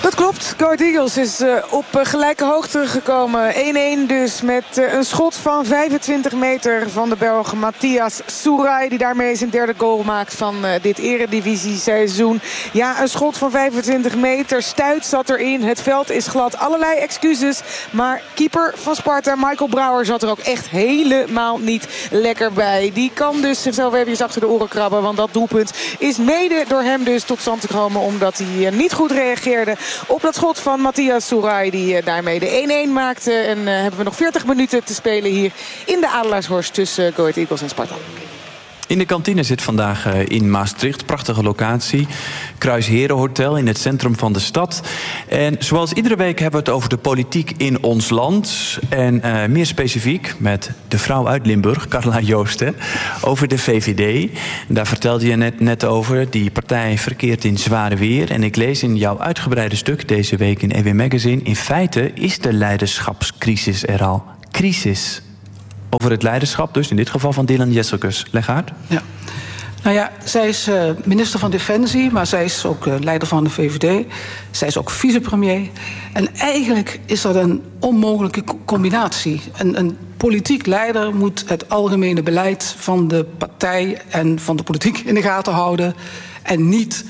Dat klopt. Go Ahead Eagles is op gelijke hoogte gekomen. 1-1 dus met een schot van 25 meter van de Belg Matthias Soerai, die daarmee zijn derde goal maakt van dit eredivisie-seizoen. Ja, een schot van 25 meter. Stuit zat erin. Het veld is glad. Allerlei excuses. Maar keeper van Sparta, Michael Brouwer, zat er ook echt helemaal niet lekker bij. Die kan dus zichzelf even achter de oren krabben. Want dat doelpunt is mede door hem dus tot stand gekomen, omdat hij niet goed reageerde op dat schot van Matthias Soerai, die daarmee de 1-1 maakte. En hebben we nog 40 minuten te spelen hier in de Adelaarshorst tussen Go Ahead Eagles en Sparta. In de kantine zit vandaag in Maastricht. Prachtige locatie. Kruisheren Hotel in het centrum van de stad. En zoals iedere week hebben we het over de politiek in ons land. En meer specifiek met de vrouw uit Limburg, Carla Joosten, over de VVD. Daar vertelde je net over. Die partij verkeert in zware weer. En ik lees in jouw uitgebreide stuk deze week in EW Magazine: in feite is de leiderschapscrisis er al. Crisis. Over het leiderschap dus, in dit geval van Dylan Jesselkus. Leg uit. Ja. Nou ja, zij is minister van Defensie, maar zij is ook leider van de VVD. Zij is ook vicepremier. En eigenlijk is dat een onmogelijke combinatie. Een politiek leider moet het algemene beleid van de partij en van de politiek in de gaten houden. En niet...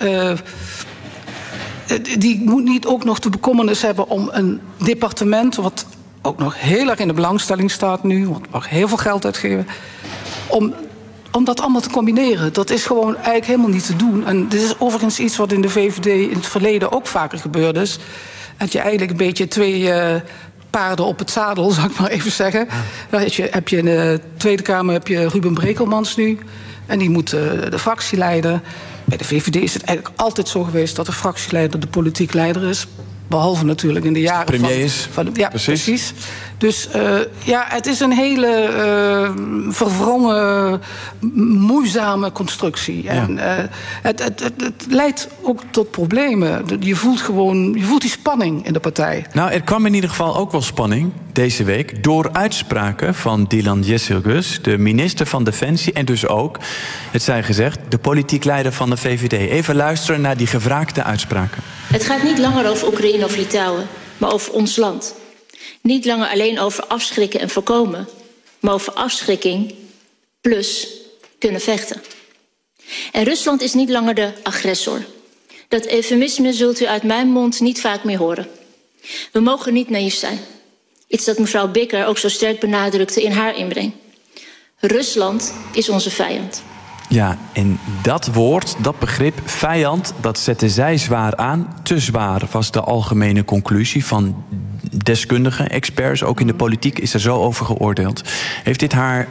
die moet niet ook nog de bekommernis hebben om een departement, wat ook nog heel erg in de belangstelling staat nu, want we mag heel veel geld uitgeven, om dat allemaal te combineren. Dat is gewoon eigenlijk helemaal niet te doen. En dit is overigens iets wat in de VVD in het verleden ook vaker gebeurd is. Dat je eigenlijk een beetje twee paarden op het zadel, zal ik maar even zeggen. Dan heb je in de Tweede Kamer heb je Ruben Brekelmans nu. En die moet de fractie leiden. Bij de VVD is het eigenlijk altijd zo geweest dat de fractieleider de politiek leider is. Behalve natuurlijk in de jaren premier is. Ja, precies. Dus het is een hele verwrongen, moeizame constructie. Ja. En het leidt ook tot problemen. Je voelt die spanning in de partij. Nou, er kwam in ieder geval ook wel spanning deze week door uitspraken van Dylan Jesselkus, de minister van Defensie, en dus ook, het zij gezegd, de politiek leider van de VVD. Even luisteren naar die gevraagde uitspraken. Het gaat niet langer over Oekraïne of Litouwen, maar over ons land. Niet langer alleen over afschrikken en voorkomen, maar over afschrikking plus kunnen vechten. En Rusland is niet langer de agressor. Dat eufemisme zult u uit mijn mond niet vaak meer horen. We mogen niet naïef zijn. Iets dat mevrouw Bikker ook zo sterk benadrukte in haar inbreng. Rusland is onze vijand. Ja, en dat woord, dat begrip, vijand, dat zette zij zwaar aan. Te zwaar was de algemene conclusie van deskundigen, experts. Ook in de politiek is er zo over geoordeeld. Heeft dit haar...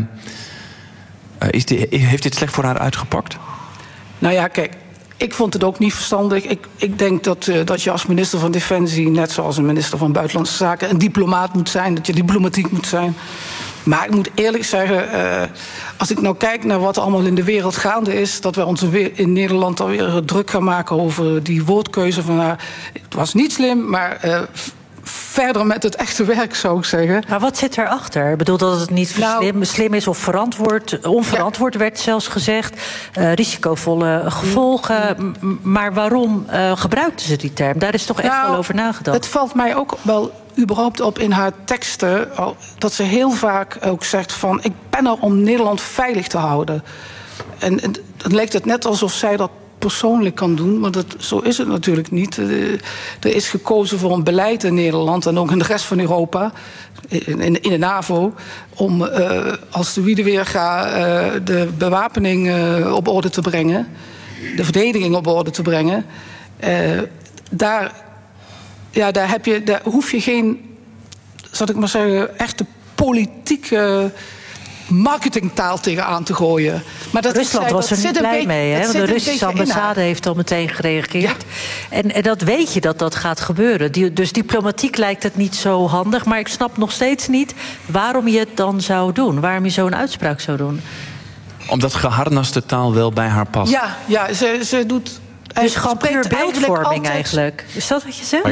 heeft dit slecht voor haar uitgepakt? Nou ja, kijk, ik vond het ook niet verstandig. Ik denk dat je als minister van Defensie, net zoals een minister van Buitenlandse Zaken, een diplomaat moet zijn, dat je diplomatiek moet zijn. Maar ik moet eerlijk zeggen, als ik nou kijk naar wat er allemaal in de wereld gaande is, dat wij ons in Nederland alweer druk gaan maken over die woordkeuze van haar. Het was niet slim, maar verder met het echte werk, zou ik zeggen. Maar wat zit erachter? Ik bedoel dat het niet slim is of onverantwoord werd zelfs gezegd. Risicovolle gevolgen. Maar waarom gebruikten ze die term? Daar is toch echt wel over nagedacht. Het valt mij ook wel überhaupt op in haar teksten, dat ze heel vaak ook zegt van, ik ben er om Nederland veilig te houden. En dan lijkt het net alsof zij dat persoonlijk kan doen, maar zo is het natuurlijk niet. Er is gekozen voor een beleid in Nederland en ook in de rest van Europa, in de NAVO, om als de Wiedeweerga de bewapening op orde te brengen, de verdediging op orde te brengen. Daar hoef je geen, zal ik maar zeggen, echte politieke marketingtaal tegenaan te gooien. Maar Rusland was er niet blij mee, hè? Want de Russische ambassade heeft al meteen gereageerd. Ja. En dat weet je dat gaat gebeuren. Dus diplomatiek lijkt het niet zo handig. Maar ik snap nog steeds niet waarom je het dan zou doen. Waarom je zo'n uitspraak zou doen. Omdat geharnaste taal wel bij haar past. Ja, ze doet. Dus gewoon puur beeldvorming eigenlijk. Is dat wat je zegt?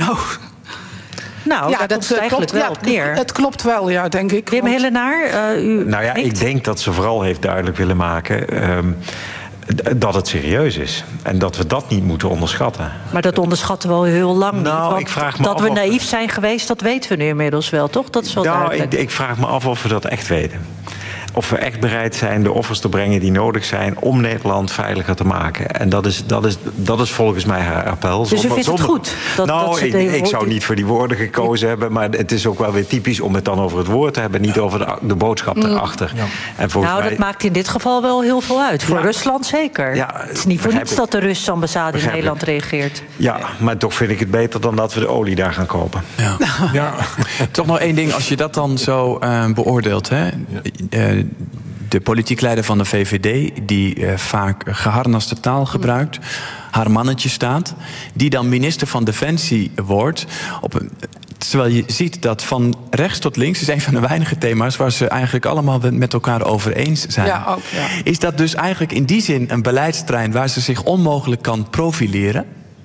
Nou, ja, dat klopt wel neer. Het klopt wel, ja, denk ik. Wim Hellenaar, ik denk dat ze vooral heeft duidelijk willen maken. dat het serieus is. En dat we dat niet moeten onderschatten. Maar dat onderschatten we al heel lang niet. Nou, Want ik vraag me dat af we of... naïef zijn geweest, dat weten we nu inmiddels wel, toch? Dat is wel duidelijk. Ik vraag me af of we dat echt weten. Of we echt bereid zijn de offers te brengen die nodig zijn om Nederland veiliger te maken. En dat is volgens mij haar appel. Dus u vindt het goed? Ik zou niet voor die woorden gekozen hebben. Maar het is ook wel weer typisch om het dan over het woord te hebben. Niet over de boodschap erachter. Ja. En dat maakt in dit geval wel heel veel uit. Voor Rusland zeker. Ja, het is niet voor niets dat de Russische ambassade in Nederland reageert. Ja, maar toch vind ik het beter dan dat we de olie daar gaan kopen. Ja. Toch nog één ding, als je dat dan zo beoordeelt. Hè? De politiek leider van de VVD, die vaak geharnaste taal gebruikt, haar mannetje staat, die dan minister van Defensie wordt. Terwijl je ziet dat van rechts tot links is een van de weinige thema's waar ze eigenlijk allemaal met elkaar over eens zijn. Ja, ook, ja. Is dat dus eigenlijk in die zin een beleidsterrein waar ze zich onmogelijk kan profileren?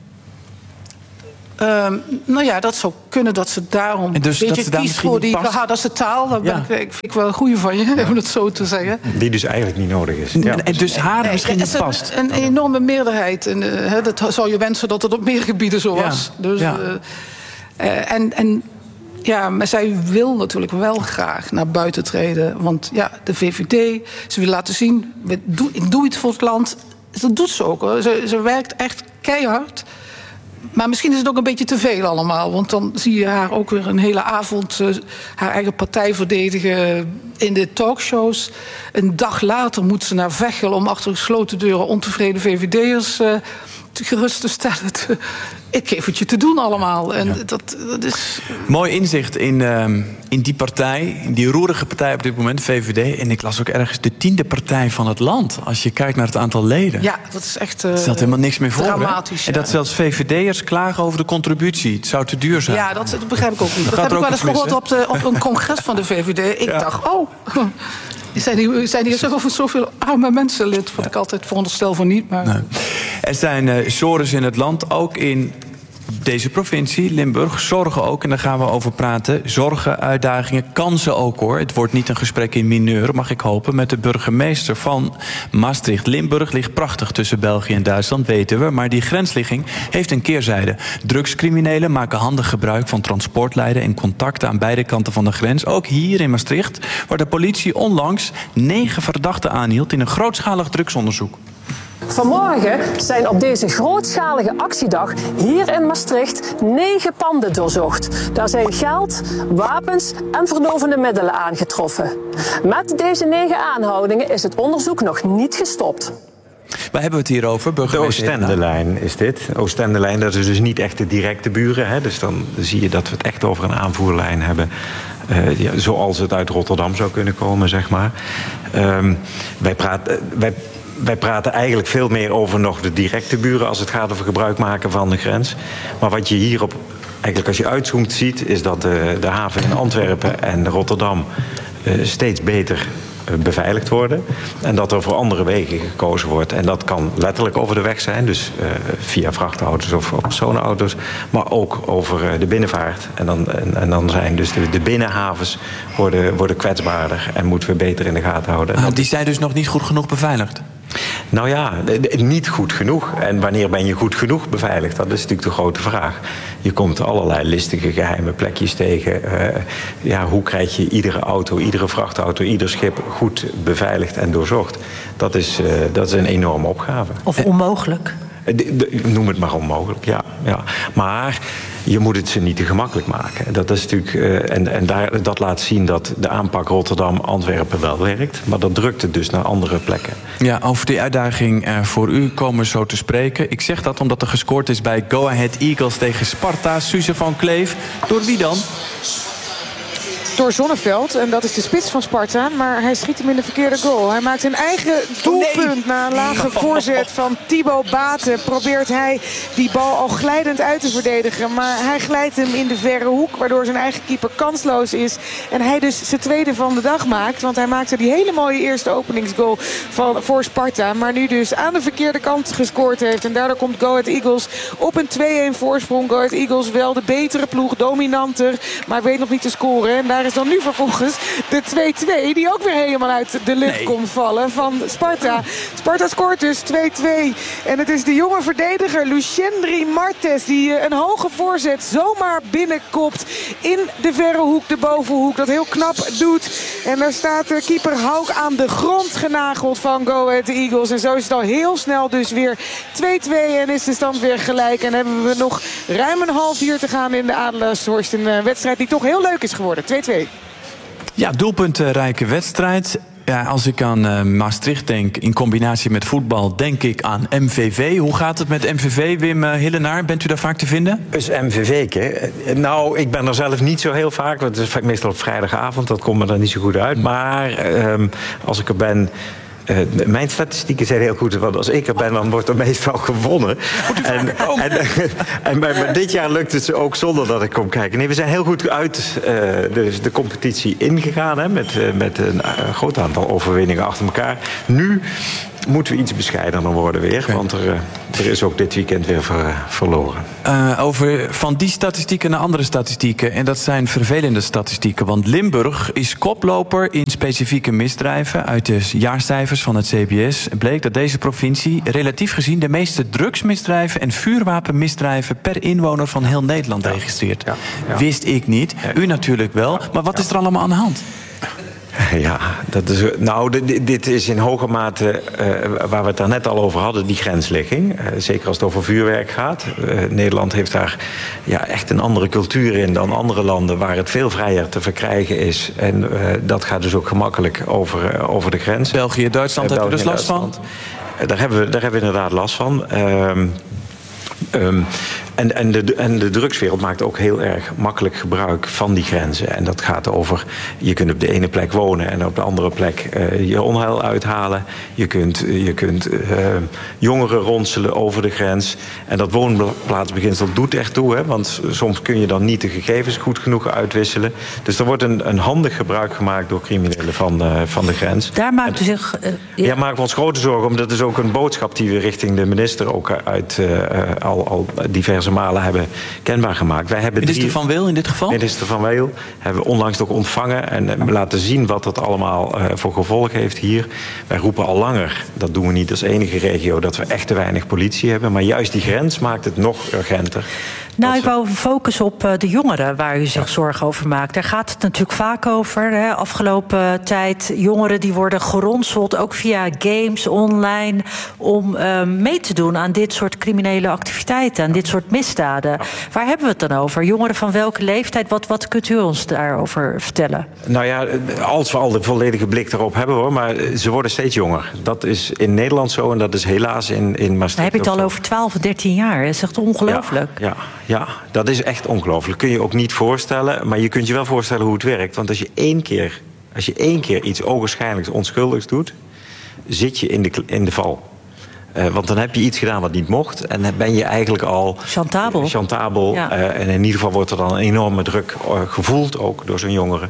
Dat zou kunnen dat ze daarom en dus een beetje kiest voor die geharnaste taal. Dat vind ik wel een goeie van je, om het zo te zeggen. Die dus eigenlijk niet nodig is. Ja. En dus haar misschien niet past. Een enorme meerderheid. En, dat zou je wensen dat het op meer gebieden zo was. Ja. Dus, maar zij wil natuurlijk wel graag naar buiten treden. Want de VVD, ze wil laten zien, ik doe iets voor het land. Dat doet ze ook, hoor. Ze werkt echt keihard. Maar misschien is het ook een beetje te veel allemaal. Want dan zie je haar ook weer een hele avond haar eigen partij verdedigen in de talkshows. Een dag later moet ze naar Veghel om achter gesloten deuren ontevreden VVD'ers gerust te stellen. Ik geef het je te doen allemaal. En dat is... Mooi inzicht in die partij, in die roerige partij op dit moment, VVD. En ik las ook ergens de 10e partij van het land. Als je kijkt naar het aantal leden. Ja, dat is echt er stelt helemaal niks meer voor. Dramatisch. En dat zelfs VVD'ers klagen over de contributie. Het zou te duur zijn. Ja, dat begrijp ik ook niet. Dat heb ik wel eens gehoord op een congres van de VVD. Ik dacht, zijn hier zoveel arme mensen lid? Wat ik altijd veronderstel van niet. Maar... Nee. Er zijn sores in het land, ook in deze provincie, Limburg, zorgen ook. En daar gaan we over praten. Zorgen, uitdagingen, kansen ook, hoor. Het wordt niet een gesprek in mineur, mag ik hopen, met de burgemeester van Maastricht. Limburg ligt prachtig tussen België en Duitsland, weten we. Maar die grensligging heeft een keerzijde. Drugscriminelen maken handig gebruik van transportlijnen en contacten aan beide kanten van de grens. Ook hier in Maastricht, waar de politie onlangs 9 verdachten aanhield in een grootschalig drugsonderzoek. Vanmorgen zijn op deze grootschalige actiedag hier in Maastricht 9 panden doorzocht. Daar zijn geld, wapens en verdovende middelen aangetroffen. Met deze 9 aanhoudingen is het onderzoek nog niet gestopt. Waar hebben we het hier over, burgemeester? De Oostendelijn is dit. Oostendelijn, dat is dus niet echt de directe buren. Hè? Dus dan zie je dat we het echt over een aanvoerlijn hebben. Zoals het uit Rotterdam zou kunnen komen, zeg maar. Wij praten eigenlijk veel meer over nog de directe buren als het gaat over gebruik maken van de grens. Maar wat je hierop, eigenlijk als je uitzoomt, ziet, is dat de haven in Antwerpen en Rotterdam steeds beter beveiligd worden. En dat er voor andere wegen gekozen wordt. En dat kan letterlijk over de weg zijn, dus via vrachtauto's of personenauto's, maar ook over de binnenvaart. En dan zijn dus de binnenhavens worden kwetsbaarder en moeten we beter in de gaten houden. Die zijn dus nog niet goed genoeg beveiligd? Nou ja, niet goed genoeg. En wanneer ben je goed genoeg beveiligd? Dat is natuurlijk de grote vraag. Je komt allerlei listige geheime plekjes tegen. Hoe krijg je iedere auto, iedere vrachtauto, ieder schip goed beveiligd en doorzocht? Dat is een enorme opgave. Of onmogelijk? Noem het maar onmogelijk, ja. Maar je moet het ze niet te gemakkelijk maken. Dat is natuurlijk, dat laat zien dat de aanpak Rotterdam-Antwerpen wel werkt. Maar dat drukt het dus naar andere plekken. Ja, over die uitdaging voor u komen we zo te spreken. Ik zeg dat omdat er gescoord is bij Go Ahead Eagles tegen Sparta. Suze van Kleef. Door wie dan? Door Zonneveld. En dat is de spits van Sparta. Maar hij schiet hem in de verkeerde goal. Hij maakt een eigen doelpunt na een lage voorzet van Thibaut Baten. Probeert hij die bal al glijdend uit te verdedigen. Maar hij glijdt hem in de verre hoek. Waardoor zijn eigen keeper kansloos is. En hij dus zijn tweede van de dag maakt. Want hij maakte die hele mooie eerste openingsgoal voor Sparta. Maar nu dus aan de verkeerde kant gescoord heeft. En daardoor komt Go Ahead Eagles op een 2-1 voorsprong. Go Ahead Eagles wel de betere ploeg, dominanter. Maar weet nog niet te scoren. En daar waar is dan nu vervolgens de 2-2... die ook weer helemaal uit de lucht komt vallen van Sparta. Sparta scoort dus 2-2. En het is de jonge verdediger Luchendri Martes... die een hoge voorzet zomaar binnenkopt in de verre hoek, de bovenhoek. Dat heel knap doet. En daar staat keeper Hauk aan de grond genageld van Go Ahead Eagles. En zo is het al heel snel dus weer 2-2 en is de stand weer gelijk. En hebben we nog ruim een half uur te gaan in de Adelaarshorst. Een wedstrijd die toch heel leuk is geworden. 2-2. Ja, doelpuntenrijke wedstrijd. Ja, als ik aan Maastricht denk in combinatie met voetbal, denk ik aan MVV. Hoe gaat het met MVV, Wim Hillenaar? Bent u daar vaak te vinden? Dus MVV, hè? Nou, ik ben er zelf niet zo heel vaak. Want het is meestal op vrijdagavond, dat komt me dan niet zo goed uit. Maar als ik er ben... mijn statistieken zijn heel goed, want als ik er ben, dan wordt er meestal gewonnen. Maar dit jaar lukt het ze ook zonder dat ik kom kijken. Nee, we zijn heel goed uit de competitie ingegaan, hè, met een groot aantal overwinningen achter elkaar. Nu moeten we iets bescheidener worden weer, want er is ook dit weekend weer verloren. Over van die statistieken naar andere statistieken. En dat zijn vervelende statistieken. Want Limburg is koploper in specifieke misdrijven. Uit de jaarcijfers van het CBS bleek dat deze provincie relatief gezien de meeste drugsmisdrijven en vuurwapenmisdrijven per inwoner van heel Nederland registreert. Ja. Wist ik niet. U natuurlijk wel. Maar wat is er allemaal aan de hand? Ja, dit is in hoge mate waar we het daar net al over hadden, die grensligging. Zeker als het over vuurwerk gaat. Nederland heeft daar echt een andere cultuur in dan andere landen, waar het veel vrijer te verkrijgen is. En dat gaat dus ook gemakkelijk over de grens. België, Duitsland hebben we dus last van? Daar hebben we inderdaad last van. En de drugswereld maakt ook heel erg makkelijk gebruik van die grenzen. En dat gaat over, je kunt op de ene plek wonen en op de andere plek je onheil uithalen. Je kunt jongeren ronselen over de grens. En dat woonplaatsbeginsel doet echt toe, hè, want soms kun je dan niet de gegevens goed genoeg uitwisselen. Dus er wordt een handig gebruik gemaakt door criminelen van de grens. Daar maakt u zich... Ja, maken we ons grote zorgen om. Dat is ook een boodschap die we richting de minister ook al diverse malen hebben kenbaar gemaakt. Wij hebben minister Van Weel in dit geval? Minister Van Weel hebben we onlangs ook ontvangen en laten zien wat dat allemaal voor gevolgen heeft hier. Wij roepen al langer, dat doen we niet als enige regio, dat we echt te weinig politie hebben. Maar juist die grens maakt het nog urgenter. Nou, ik wou focussen op de jongeren waar u zich zorgen over maakt. Daar gaat het natuurlijk vaak over. Hè. Afgelopen tijd, jongeren die worden geronseld, ook via games online, om mee te doen aan dit soort criminele activiteiten, aan dit soort misdaden. Waar hebben we het dan over? Jongeren van welke leeftijd? Wat kunt u ons daarover vertellen? Nou ja, als we al de volledige blik erop hebben, hoor, maar ze worden steeds jonger. Dat is in Nederland zo en dat is helaas in Maastricht. Dan heb je het al over 12, 13 jaar. Dat is echt ongelooflijk. Ja, dat is echt ongelooflijk. Kun je ook niet voorstellen, maar je kunt je wel voorstellen hoe het werkt. Want als je één keer iets ogenschijnlijks onschuldigs doet, zit je in de val. Want dan heb je iets gedaan wat niet mocht. En dan ben je eigenlijk al chantabel. Ja. En in ieder geval wordt er dan een enorme druk gevoeld, ook door zo'n jongere,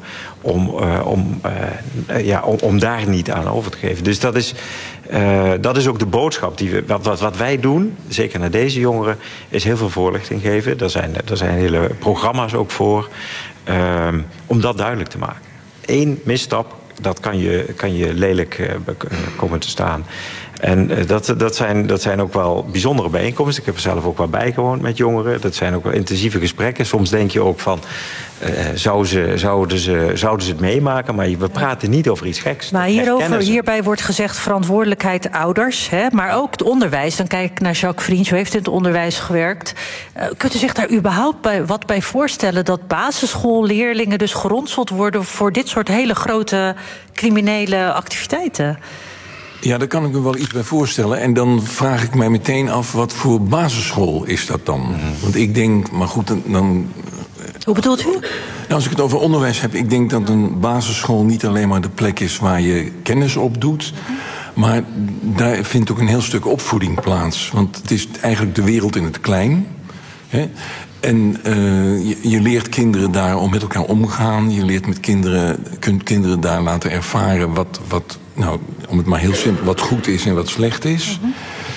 om daar niet aan over te geven. Dus dat is ook de boodschap. Wat wij doen, zeker naar deze jongeren, is heel veel voorlichting geven. Er zijn hele programma's ook voor. Om dat duidelijk te maken. 1 misstap, dat kan je lelijk komen te staan. En dat zijn ook wel bijzondere bijeenkomsten. Ik heb er zelf ook wel bijgewoond met jongeren. Dat zijn ook wel intensieve gesprekken. Soms denk je ook van, zouden ze het meemaken? Maar we praten niet over iets geks. Maar hierbij wordt gezegd verantwoordelijkheid ouders. Hè? Maar ook het onderwijs. Dan kijk ik naar Jacques Vriends. U heeft in het onderwijs gewerkt. Kunt u zich daar überhaupt wat bij voorstellen dat basisschoolleerlingen dus geronseld worden voor dit soort hele grote criminele activiteiten? Ja, daar kan ik me wel iets bij voorstellen. En dan vraag ik mij meteen af, wat voor basisschool is dat dan? Want ik denk, maar goed, dan... Hoe bedoelt u? Nou, als ik het over onderwijs heb, ik denk dat een basisschool niet alleen maar de plek is waar je kennis op doet, maar daar vindt ook een heel stuk opvoeding plaats. Want het is eigenlijk de wereld in het klein. Hè? En je leert kinderen daar om met elkaar omgaan. Je leert kunt kinderen daar laten ervaren wat om het maar heel simpel, wat goed is en wat slecht is.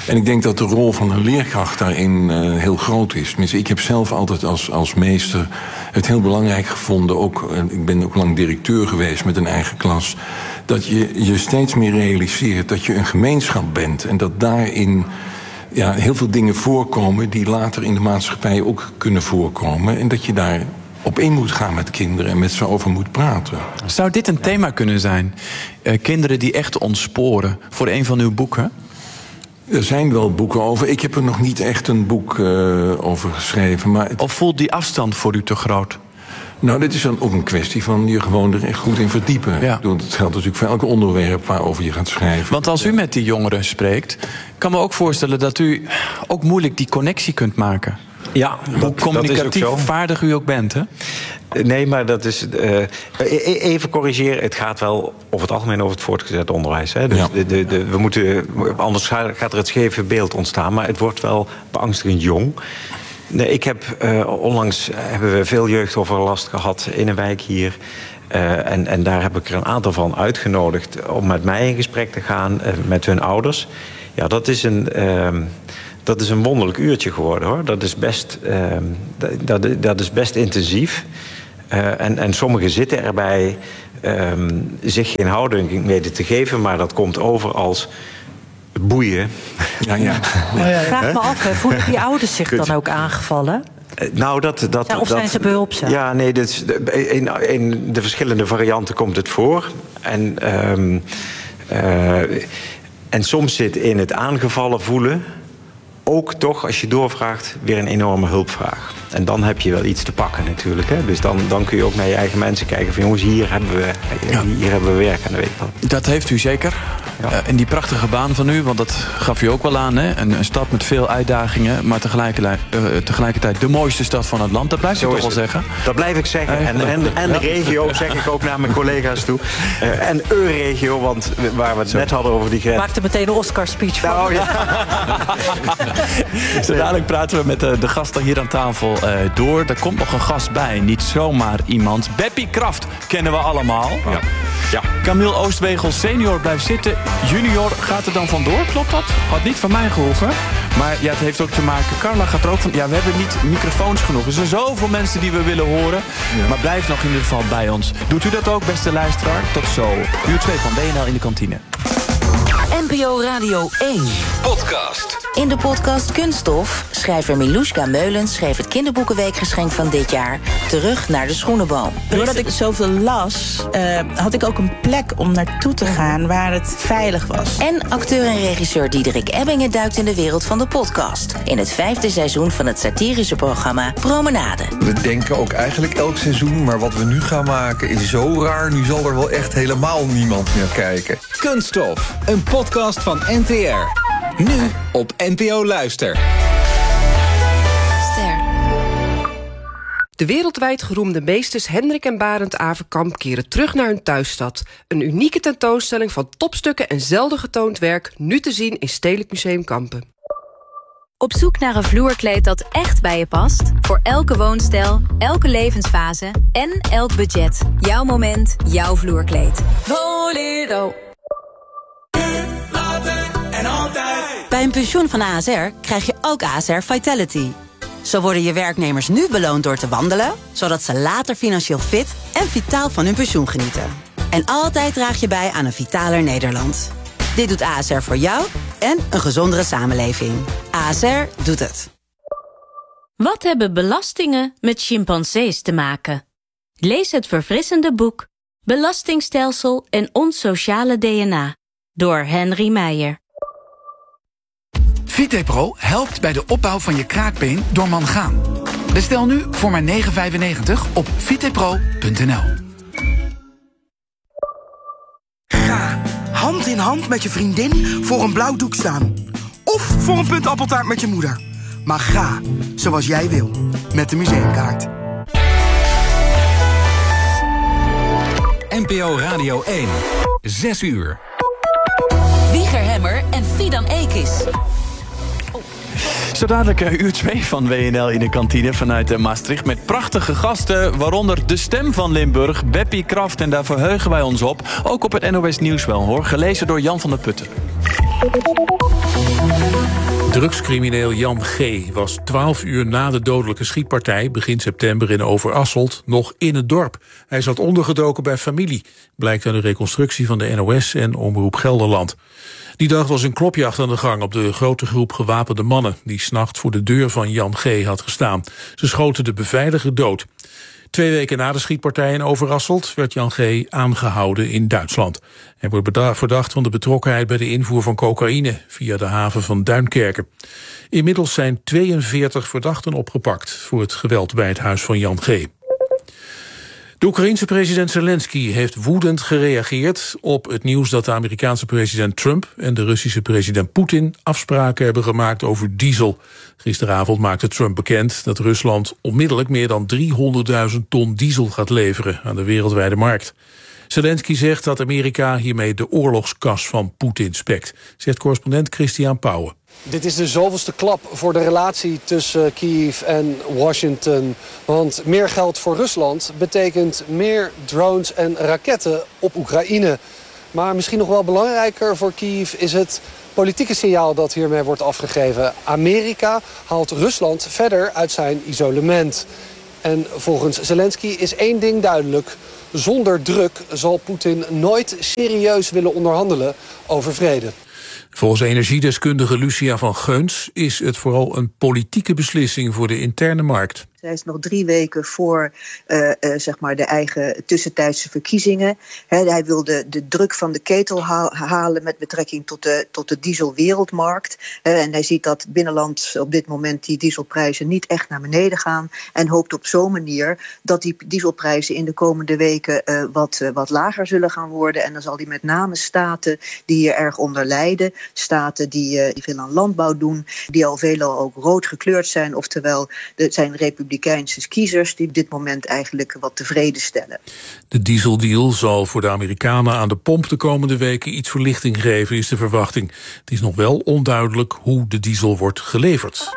En ik denk dat de rol van een leerkracht daarin heel groot is. Tenminste, ik heb zelf altijd als meester het heel belangrijk gevonden. Ik ben ook lang directeur geweest met een eigen klas. Dat je steeds meer realiseert dat je een gemeenschap bent. En dat daarin heel veel dingen voorkomen die later in de maatschappij ook kunnen voorkomen. En dat je daar op in moet gaan met kinderen en met ze over moet praten. Zou dit een thema kunnen zijn? Kinderen die echt ontsporen, voor een van uw boeken? Er zijn wel boeken over. Ik heb er nog niet echt een boek over geschreven. Maar Of voelt die afstand voor u te groot? Nou, dit is dan ook een kwestie van je gewoon er echt goed in verdiepen. Ja. Dat geldt natuurlijk voor elk onderwerp waarover je gaat schrijven. Want als u met die jongeren spreekt, kan me ook voorstellen dat u ook moeilijk die connectie kunt maken. Ja, hoe communicatief vaardig u ook bent, hè? Nee, maar dat is... even corrigeren, het gaat wel over het algemeen over het voortgezet onderwijs. Hè? Dus we moeten, anders gaat er het scheve beeld ontstaan. Maar het wordt wel beangstigend jong. Nee, ik heb onlangs hebben we veel jeugdoverlast gehad in een wijk hier. En daar heb ik er een aantal van uitgenodigd om met mij in gesprek te gaan, met hun ouders. Ja, dat is een wonderlijk uurtje geworden, hoor. Dat is best intensief. En sommigen zitten erbij zich geen houding mede te geven, maar dat komt over als boeien. Ja. Vraag me af, voelen die ouders zich dan ook aangevallen? Nou, of zijn ze behulpzaam? Ja, nee, in de verschillende varianten komt het voor. En soms zit in het aangevallen voelen ook toch, als je doorvraagt, weer een enorme hulpvraag. En dan heb je wel iets te pakken natuurlijk. Hè? Dus dan kun je ook naar je eigen mensen kijken van jongens, hier hebben we werk aan de week. Dat heeft u zeker. Ja. En die prachtige baan van u, want dat gaf u ook wel aan, hè? Een stad met veel uitdagingen, maar tegelijkertijd de mooiste stad van het land. Dat blijft u toch wel zeggen? Dat blijf ik zeggen. En de regio, zeg ik ook naar mijn collega's toe. En regio, want waar we het net hadden over die grens. Maakte meteen een Oscar-speech van. Nou, ja. Zo dadelijk praten we met de gasten hier aan tafel door. Er komt nog een gast bij, niet zomaar iemand. Beppie Kraft kennen we allemaal. Ja. Camille Oostwegel senior blijft zitten. Junior gaat er dan vandoor, klopt dat? Had niet van mij gehoeven. Maar ja, het heeft ook te maken. Carla gaat er ook van. Ja, we hebben niet microfoons genoeg. Er zijn zoveel mensen die we willen horen. Ja. Maar blijf nog in ieder geval bij ons. Doet u dat ook, beste luisteraar? Tot zo. Uur 2 van WNL in de kantine. NPO Radio 1. Podcast. In de podcast Kunststof, schrijver Miluska Meulens schreef het kinderboekenweekgeschenk van dit jaar Terug naar de Schoenenboom. Doordat ik zoveel las, had ik ook een plek om naartoe te gaan waar het veilig was. En acteur en regisseur Diederik Ebbingen duikt in de wereld van de podcast. In het 5e seizoen van het satirische programma Promenade. We denken ook eigenlijk elk seizoen, maar wat we nu gaan maken is zo raar. Nu zal er wel echt helemaal niemand meer kijken. Kunststof, een podcast van NTR. Nu op NPO Luister. Ster. De wereldwijd geroemde meesters Hendrik en Barend Averkamp keren terug naar hun thuisstad. Een unieke tentoonstelling van topstukken en zelden getoond werk, nu te zien in Stedelijk Museum Kampen. Op zoek naar een vloerkleed dat echt bij je past? Voor elke woonstijl, elke levensfase en elk budget. Jouw moment, jouw vloerkleed. Voledo. Bij een pensioen van ASR krijg je ook ASR Vitality. Zo worden je werknemers nu beloond door te wandelen, zodat ze later financieel fit en vitaal van hun pensioen genieten. En altijd draag je bij aan een vitaler Nederland. Dit doet ASR voor jou en een gezondere samenleving. ASR doet het. Wat hebben belastingen met chimpansees te maken? Lees het verfrissende boek Belastingstelsel en ons sociale DNA door Henry Meijer. VitePro helpt bij de opbouw van je kraakbeen door mangaan. Bestel nu voor maar €9,95 op vitepro.nl. Ga hand in hand met je vriendin voor een blauw doek staan. Of voor een puntappeltaart met je moeder. Maar ga zoals jij wil, met de museumkaart. NPO Radio 1. 6 uur. Wieger Hemmer en Fidan Ekis. Zo dadelijk uur 2 van WNL in de kantine vanuit Maastricht. Met prachtige gasten, waaronder de stem van Limburg, Beppie Kraft. En daar verheugen wij ons op. Ook op het NOS Nieuws wel, hoor. Gelezen door Jan van der Putten. Drugscrimineel Jan G. was 12 uur na de dodelijke schietpartij begin september in Overasselt nog in het dorp. Hij zat ondergedoken bij familie, blijkt uit de reconstructie van de NOS en Omroep Gelderland. Die dag was een klopjacht aan de gang op de grote groep gewapende mannen die 's nachts voor de deur van Jan G. had gestaan. Ze schoten de beveiliger dood. 2 weken na de schietpartij in Overasselt werd Jan G. aangehouden in Duitsland. Hij wordt verdacht van de betrokkenheid bij de invoer van cocaïne via de haven van Duinkerken. Inmiddels zijn 42 verdachten opgepakt voor het geweld bij het huis van Jan G. De Oekraïense president Zelensky heeft woedend gereageerd op het nieuws dat de Amerikaanse president Trump en de Russische president Poetin afspraken hebben gemaakt over diesel. Gisteravond maakte Trump bekend dat Rusland onmiddellijk meer dan 300.000 ton diesel gaat leveren aan de wereldwijde markt. Zelensky zegt dat Amerika hiermee de oorlogskas van Poetin spekt, zegt correspondent Christian Pauwen. Dit is de zoveelste klap voor de relatie tussen Kiev en Washington. Want meer geld voor Rusland betekent meer drones en raketten op Oekraïne. Maar misschien nog wel belangrijker voor Kiev is het politieke signaal dat hiermee wordt afgegeven. Amerika haalt Rusland verder uit zijn isolement. En volgens Zelensky is één ding duidelijk. Zonder druk zal Poetin nooit serieus willen onderhandelen over vrede. Volgens energiedeskundige Lucia van Geuns is het vooral een politieke beslissing voor de interne markt. Zij is nog 3 weken voor zeg maar de eigen tussentijdse verkiezingen. Hij wil de druk van de ketel halen met betrekking tot de dieselwereldmarkt. En hij ziet dat binnenland op dit moment die dieselprijzen niet echt naar beneden gaan. En hoopt op zo'n manier dat die dieselprijzen in de komende weken wat lager zullen gaan worden. En dan zal hij met name staten die hier erg onder lijden. Staten die veel aan landbouw doen. Die al veelal ook rood gekleurd zijn. Oftewel, het zijn republikeinse kiezers die op dit moment eigenlijk wat tevreden stellen. De dieseldeal zal voor de Amerikanen aan de pomp de komende weken iets verlichting geven, is de verwachting. Het is nog wel onduidelijk hoe de diesel wordt geleverd.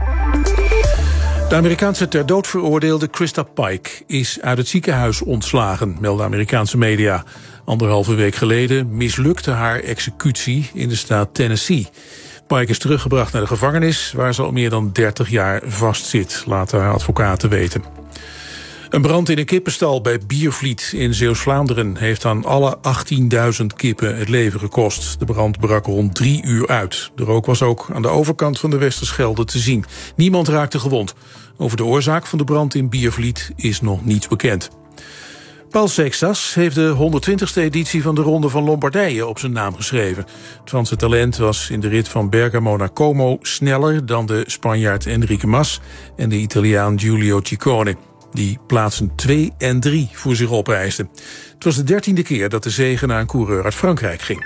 De Amerikaanse ter dood veroordeelde Krista Pike is uit het ziekenhuis ontslagen, melden Amerikaanse media. 1,5 week geleden mislukte haar executie in de staat Tennessee. Pike is teruggebracht naar de gevangenis, waar ze al meer dan 30 jaar vastzit, laten haar advocaten weten. Een brand in een kippenstal bij Biervliet in Zeeuws-Vlaanderen heeft aan alle 18.000 kippen het leven gekost. De brand brak rond 3 uur uit. De rook was ook aan de overkant van de Westerschelde te zien. Niemand raakte gewond. Over de oorzaak van de brand in Biervliet is nog niets bekend. Paul Sextas heeft de 120e editie van de Ronde van Lombardije op zijn naam geschreven. Het Franse talent was in de rit van Bergamo naar Como sneller dan de Spanjaard Enrique Mas en de Italiaan Giulio Ciccone, die plaatsen 2 en 3 voor zich opeisten. Het was de 13e keer dat de zege naar een coureur uit Frankrijk ging.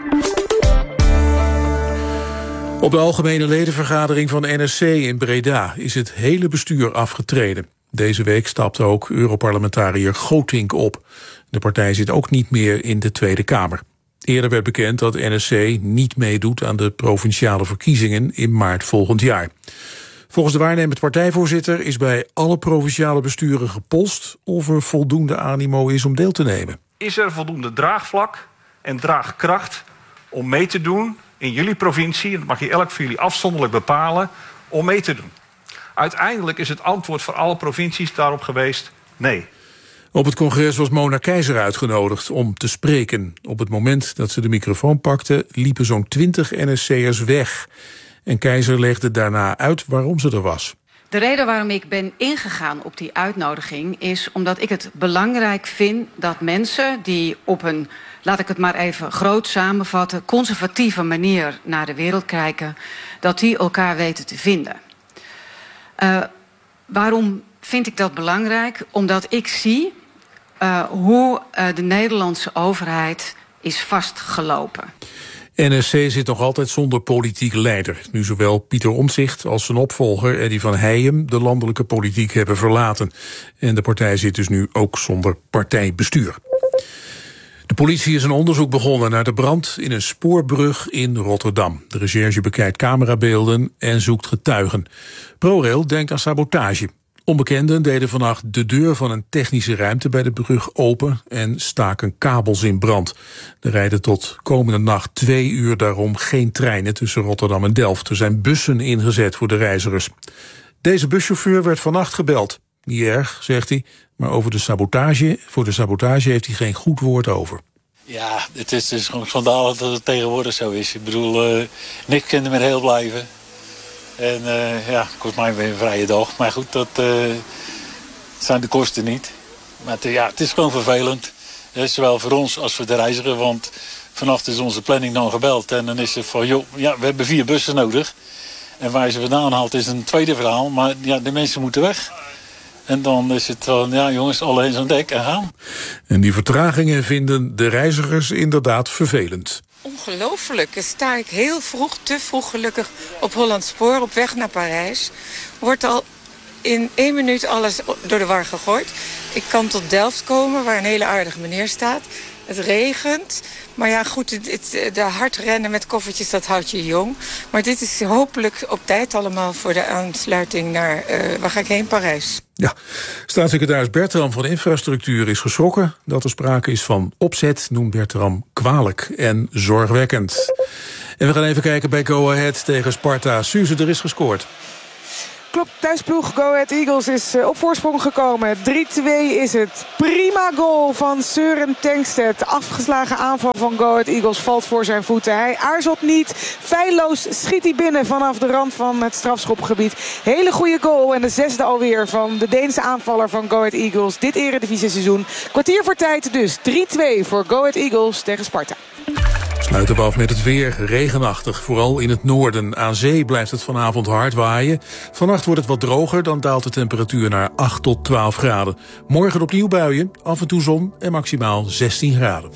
Op de algemene ledenvergadering van NSC in Breda is het hele bestuur afgetreden. Deze week stapte ook Europarlementariër Gootink op. De partij zit ook niet meer in de Tweede Kamer. Eerder werd bekend dat NSC niet meedoet aan de provinciale verkiezingen in maart volgend jaar. Volgens de waarnemend partijvoorzitter is bij alle provinciale besturen gepolst of er voldoende animo is om deel te nemen. Is er voldoende draagvlak en draagkracht om mee te doen in jullie provincie, en dat mag je elk voor jullie afzonderlijk bepalen, om mee te doen? Uiteindelijk is het antwoord voor alle provincies daarop geweest nee. Op het congres was Mona Keizer uitgenodigd om te spreken. Op het moment dat ze de microfoon pakte, liepen zo'n 20 NSC'ers weg. En Keizer legde daarna uit waarom ze er was. De reden waarom ik ben ingegaan op die uitnodiging is omdat ik het belangrijk vind dat mensen die op een, laat ik het maar even groot samenvatten, conservatieve manier naar de wereld kijken, dat die elkaar weten te vinden. Waarom vind ik dat belangrijk? Omdat ik zie hoe de Nederlandse overheid is vastgelopen. NSC zit nog altijd zonder politiek leider. Nu zowel Pieter Omtzigt als zijn opvolger Eddy van Heijem de landelijke politiek hebben verlaten. En de partij zit dus nu ook zonder partijbestuur. De politie is een onderzoek begonnen naar de brand in een spoorbrug in Rotterdam. De recherche bekijkt camerabeelden en zoekt getuigen. ProRail denkt aan sabotage. Onbekenden deden vannacht de deur van een technische ruimte bij de brug open en staken kabels in brand. Er rijden tot komende nacht 2 uur daarom geen treinen tussen Rotterdam en Delft. Er zijn bussen ingezet voor de reizigers. Deze buschauffeur werd vannacht gebeld. Niet erg, zegt hij, maar voor de sabotage heeft hij geen goed woord over. Ja, het is gewoon schandalig dat het tegenwoordig zo is. Ik bedoel, niks kan er meer heel blijven. En kost mij weer een vrije dag. Maar goed, dat zijn de kosten niet. Maar het is gewoon vervelend. Zowel voor ons als voor de reiziger. Want vannacht is onze planning dan gebeld. En dan is het van, we hebben 4 bussen nodig. En waar ze vandaan haalt is een tweede verhaal. Maar ja, de mensen moeten weg. En dan is het van, jongens, alle hens aan dek en gaan. En die vertragingen vinden de reizigers inderdaad vervelend. Ongelooflijk. Dan sta ik heel vroeg, te vroeg gelukkig, op Hollandspoor op weg naar Parijs. Wordt al in 1 minuut alles door de war gegooid. Ik kan tot Delft komen, waar een hele aardige meneer staat. Het regent. Maar ja, goed, de hard rennen met koffertjes, dat houdt je jong. Maar dit is hopelijk op tijd allemaal voor de aansluiting naar, waar ga ik heen, Parijs. Ja, staatssecretaris Bertram van Infrastructuur is geschrokken dat er sprake is van opzet, noemt Bertram kwalijk en zorgwekkend. En we gaan even kijken bij Go Ahead tegen Sparta. Suze, er is gescoord. Klopt, thuisploeg Go Ahead Eagles is op voorsprong gekomen. 3-2 is het. Prima goal van Søren Tengstedt. Afgeslagen aanval van Go Ahead Eagles valt voor zijn voeten. Hij aarzelt niet. Feilloos schiet hij binnen vanaf de rand van het strafschopgebied. Hele goede goal en de 6e alweer van de Deense aanvaller van Go Ahead Eagles. Dit eredivisie-seizoen. Kwartier voor tijd dus. 3-2 voor Go Ahead Eagles tegen Sparta. Sluiten we af met het weer. Regenachtig, vooral in het noorden. Aan zee blijft het vanavond hard waaien. Vannacht wordt het wat droger, dan daalt de temperatuur naar 8 tot 12 graden. Morgen opnieuw buien, af en toe zon en maximaal 16 graden.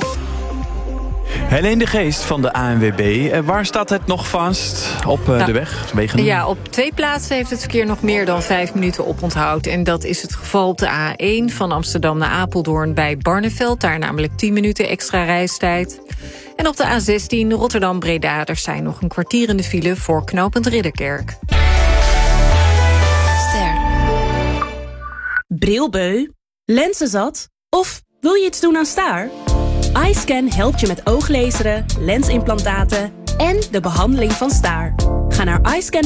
Helene de Geest van de ANWB. Waar staat het nog vast op de weg? Wegen? Ja, op 2 plaatsen heeft het verkeer nog meer dan 5 minuten oponthoud. En dat is het geval op de A1 van Amsterdam naar Apeldoorn bij Barneveld. Daar namelijk 10 minuten extra reistijd. En op de A16 Rotterdam-Breda, er zijn nog een kwartier in de file voor knooppunt Ridderkerk. Brilbeu? Lenzenzat? Of wil je iets doen aan staar? iScan helpt je met ooglezeren, lensimplantaten en de behandeling van staar. Ga naar iScan.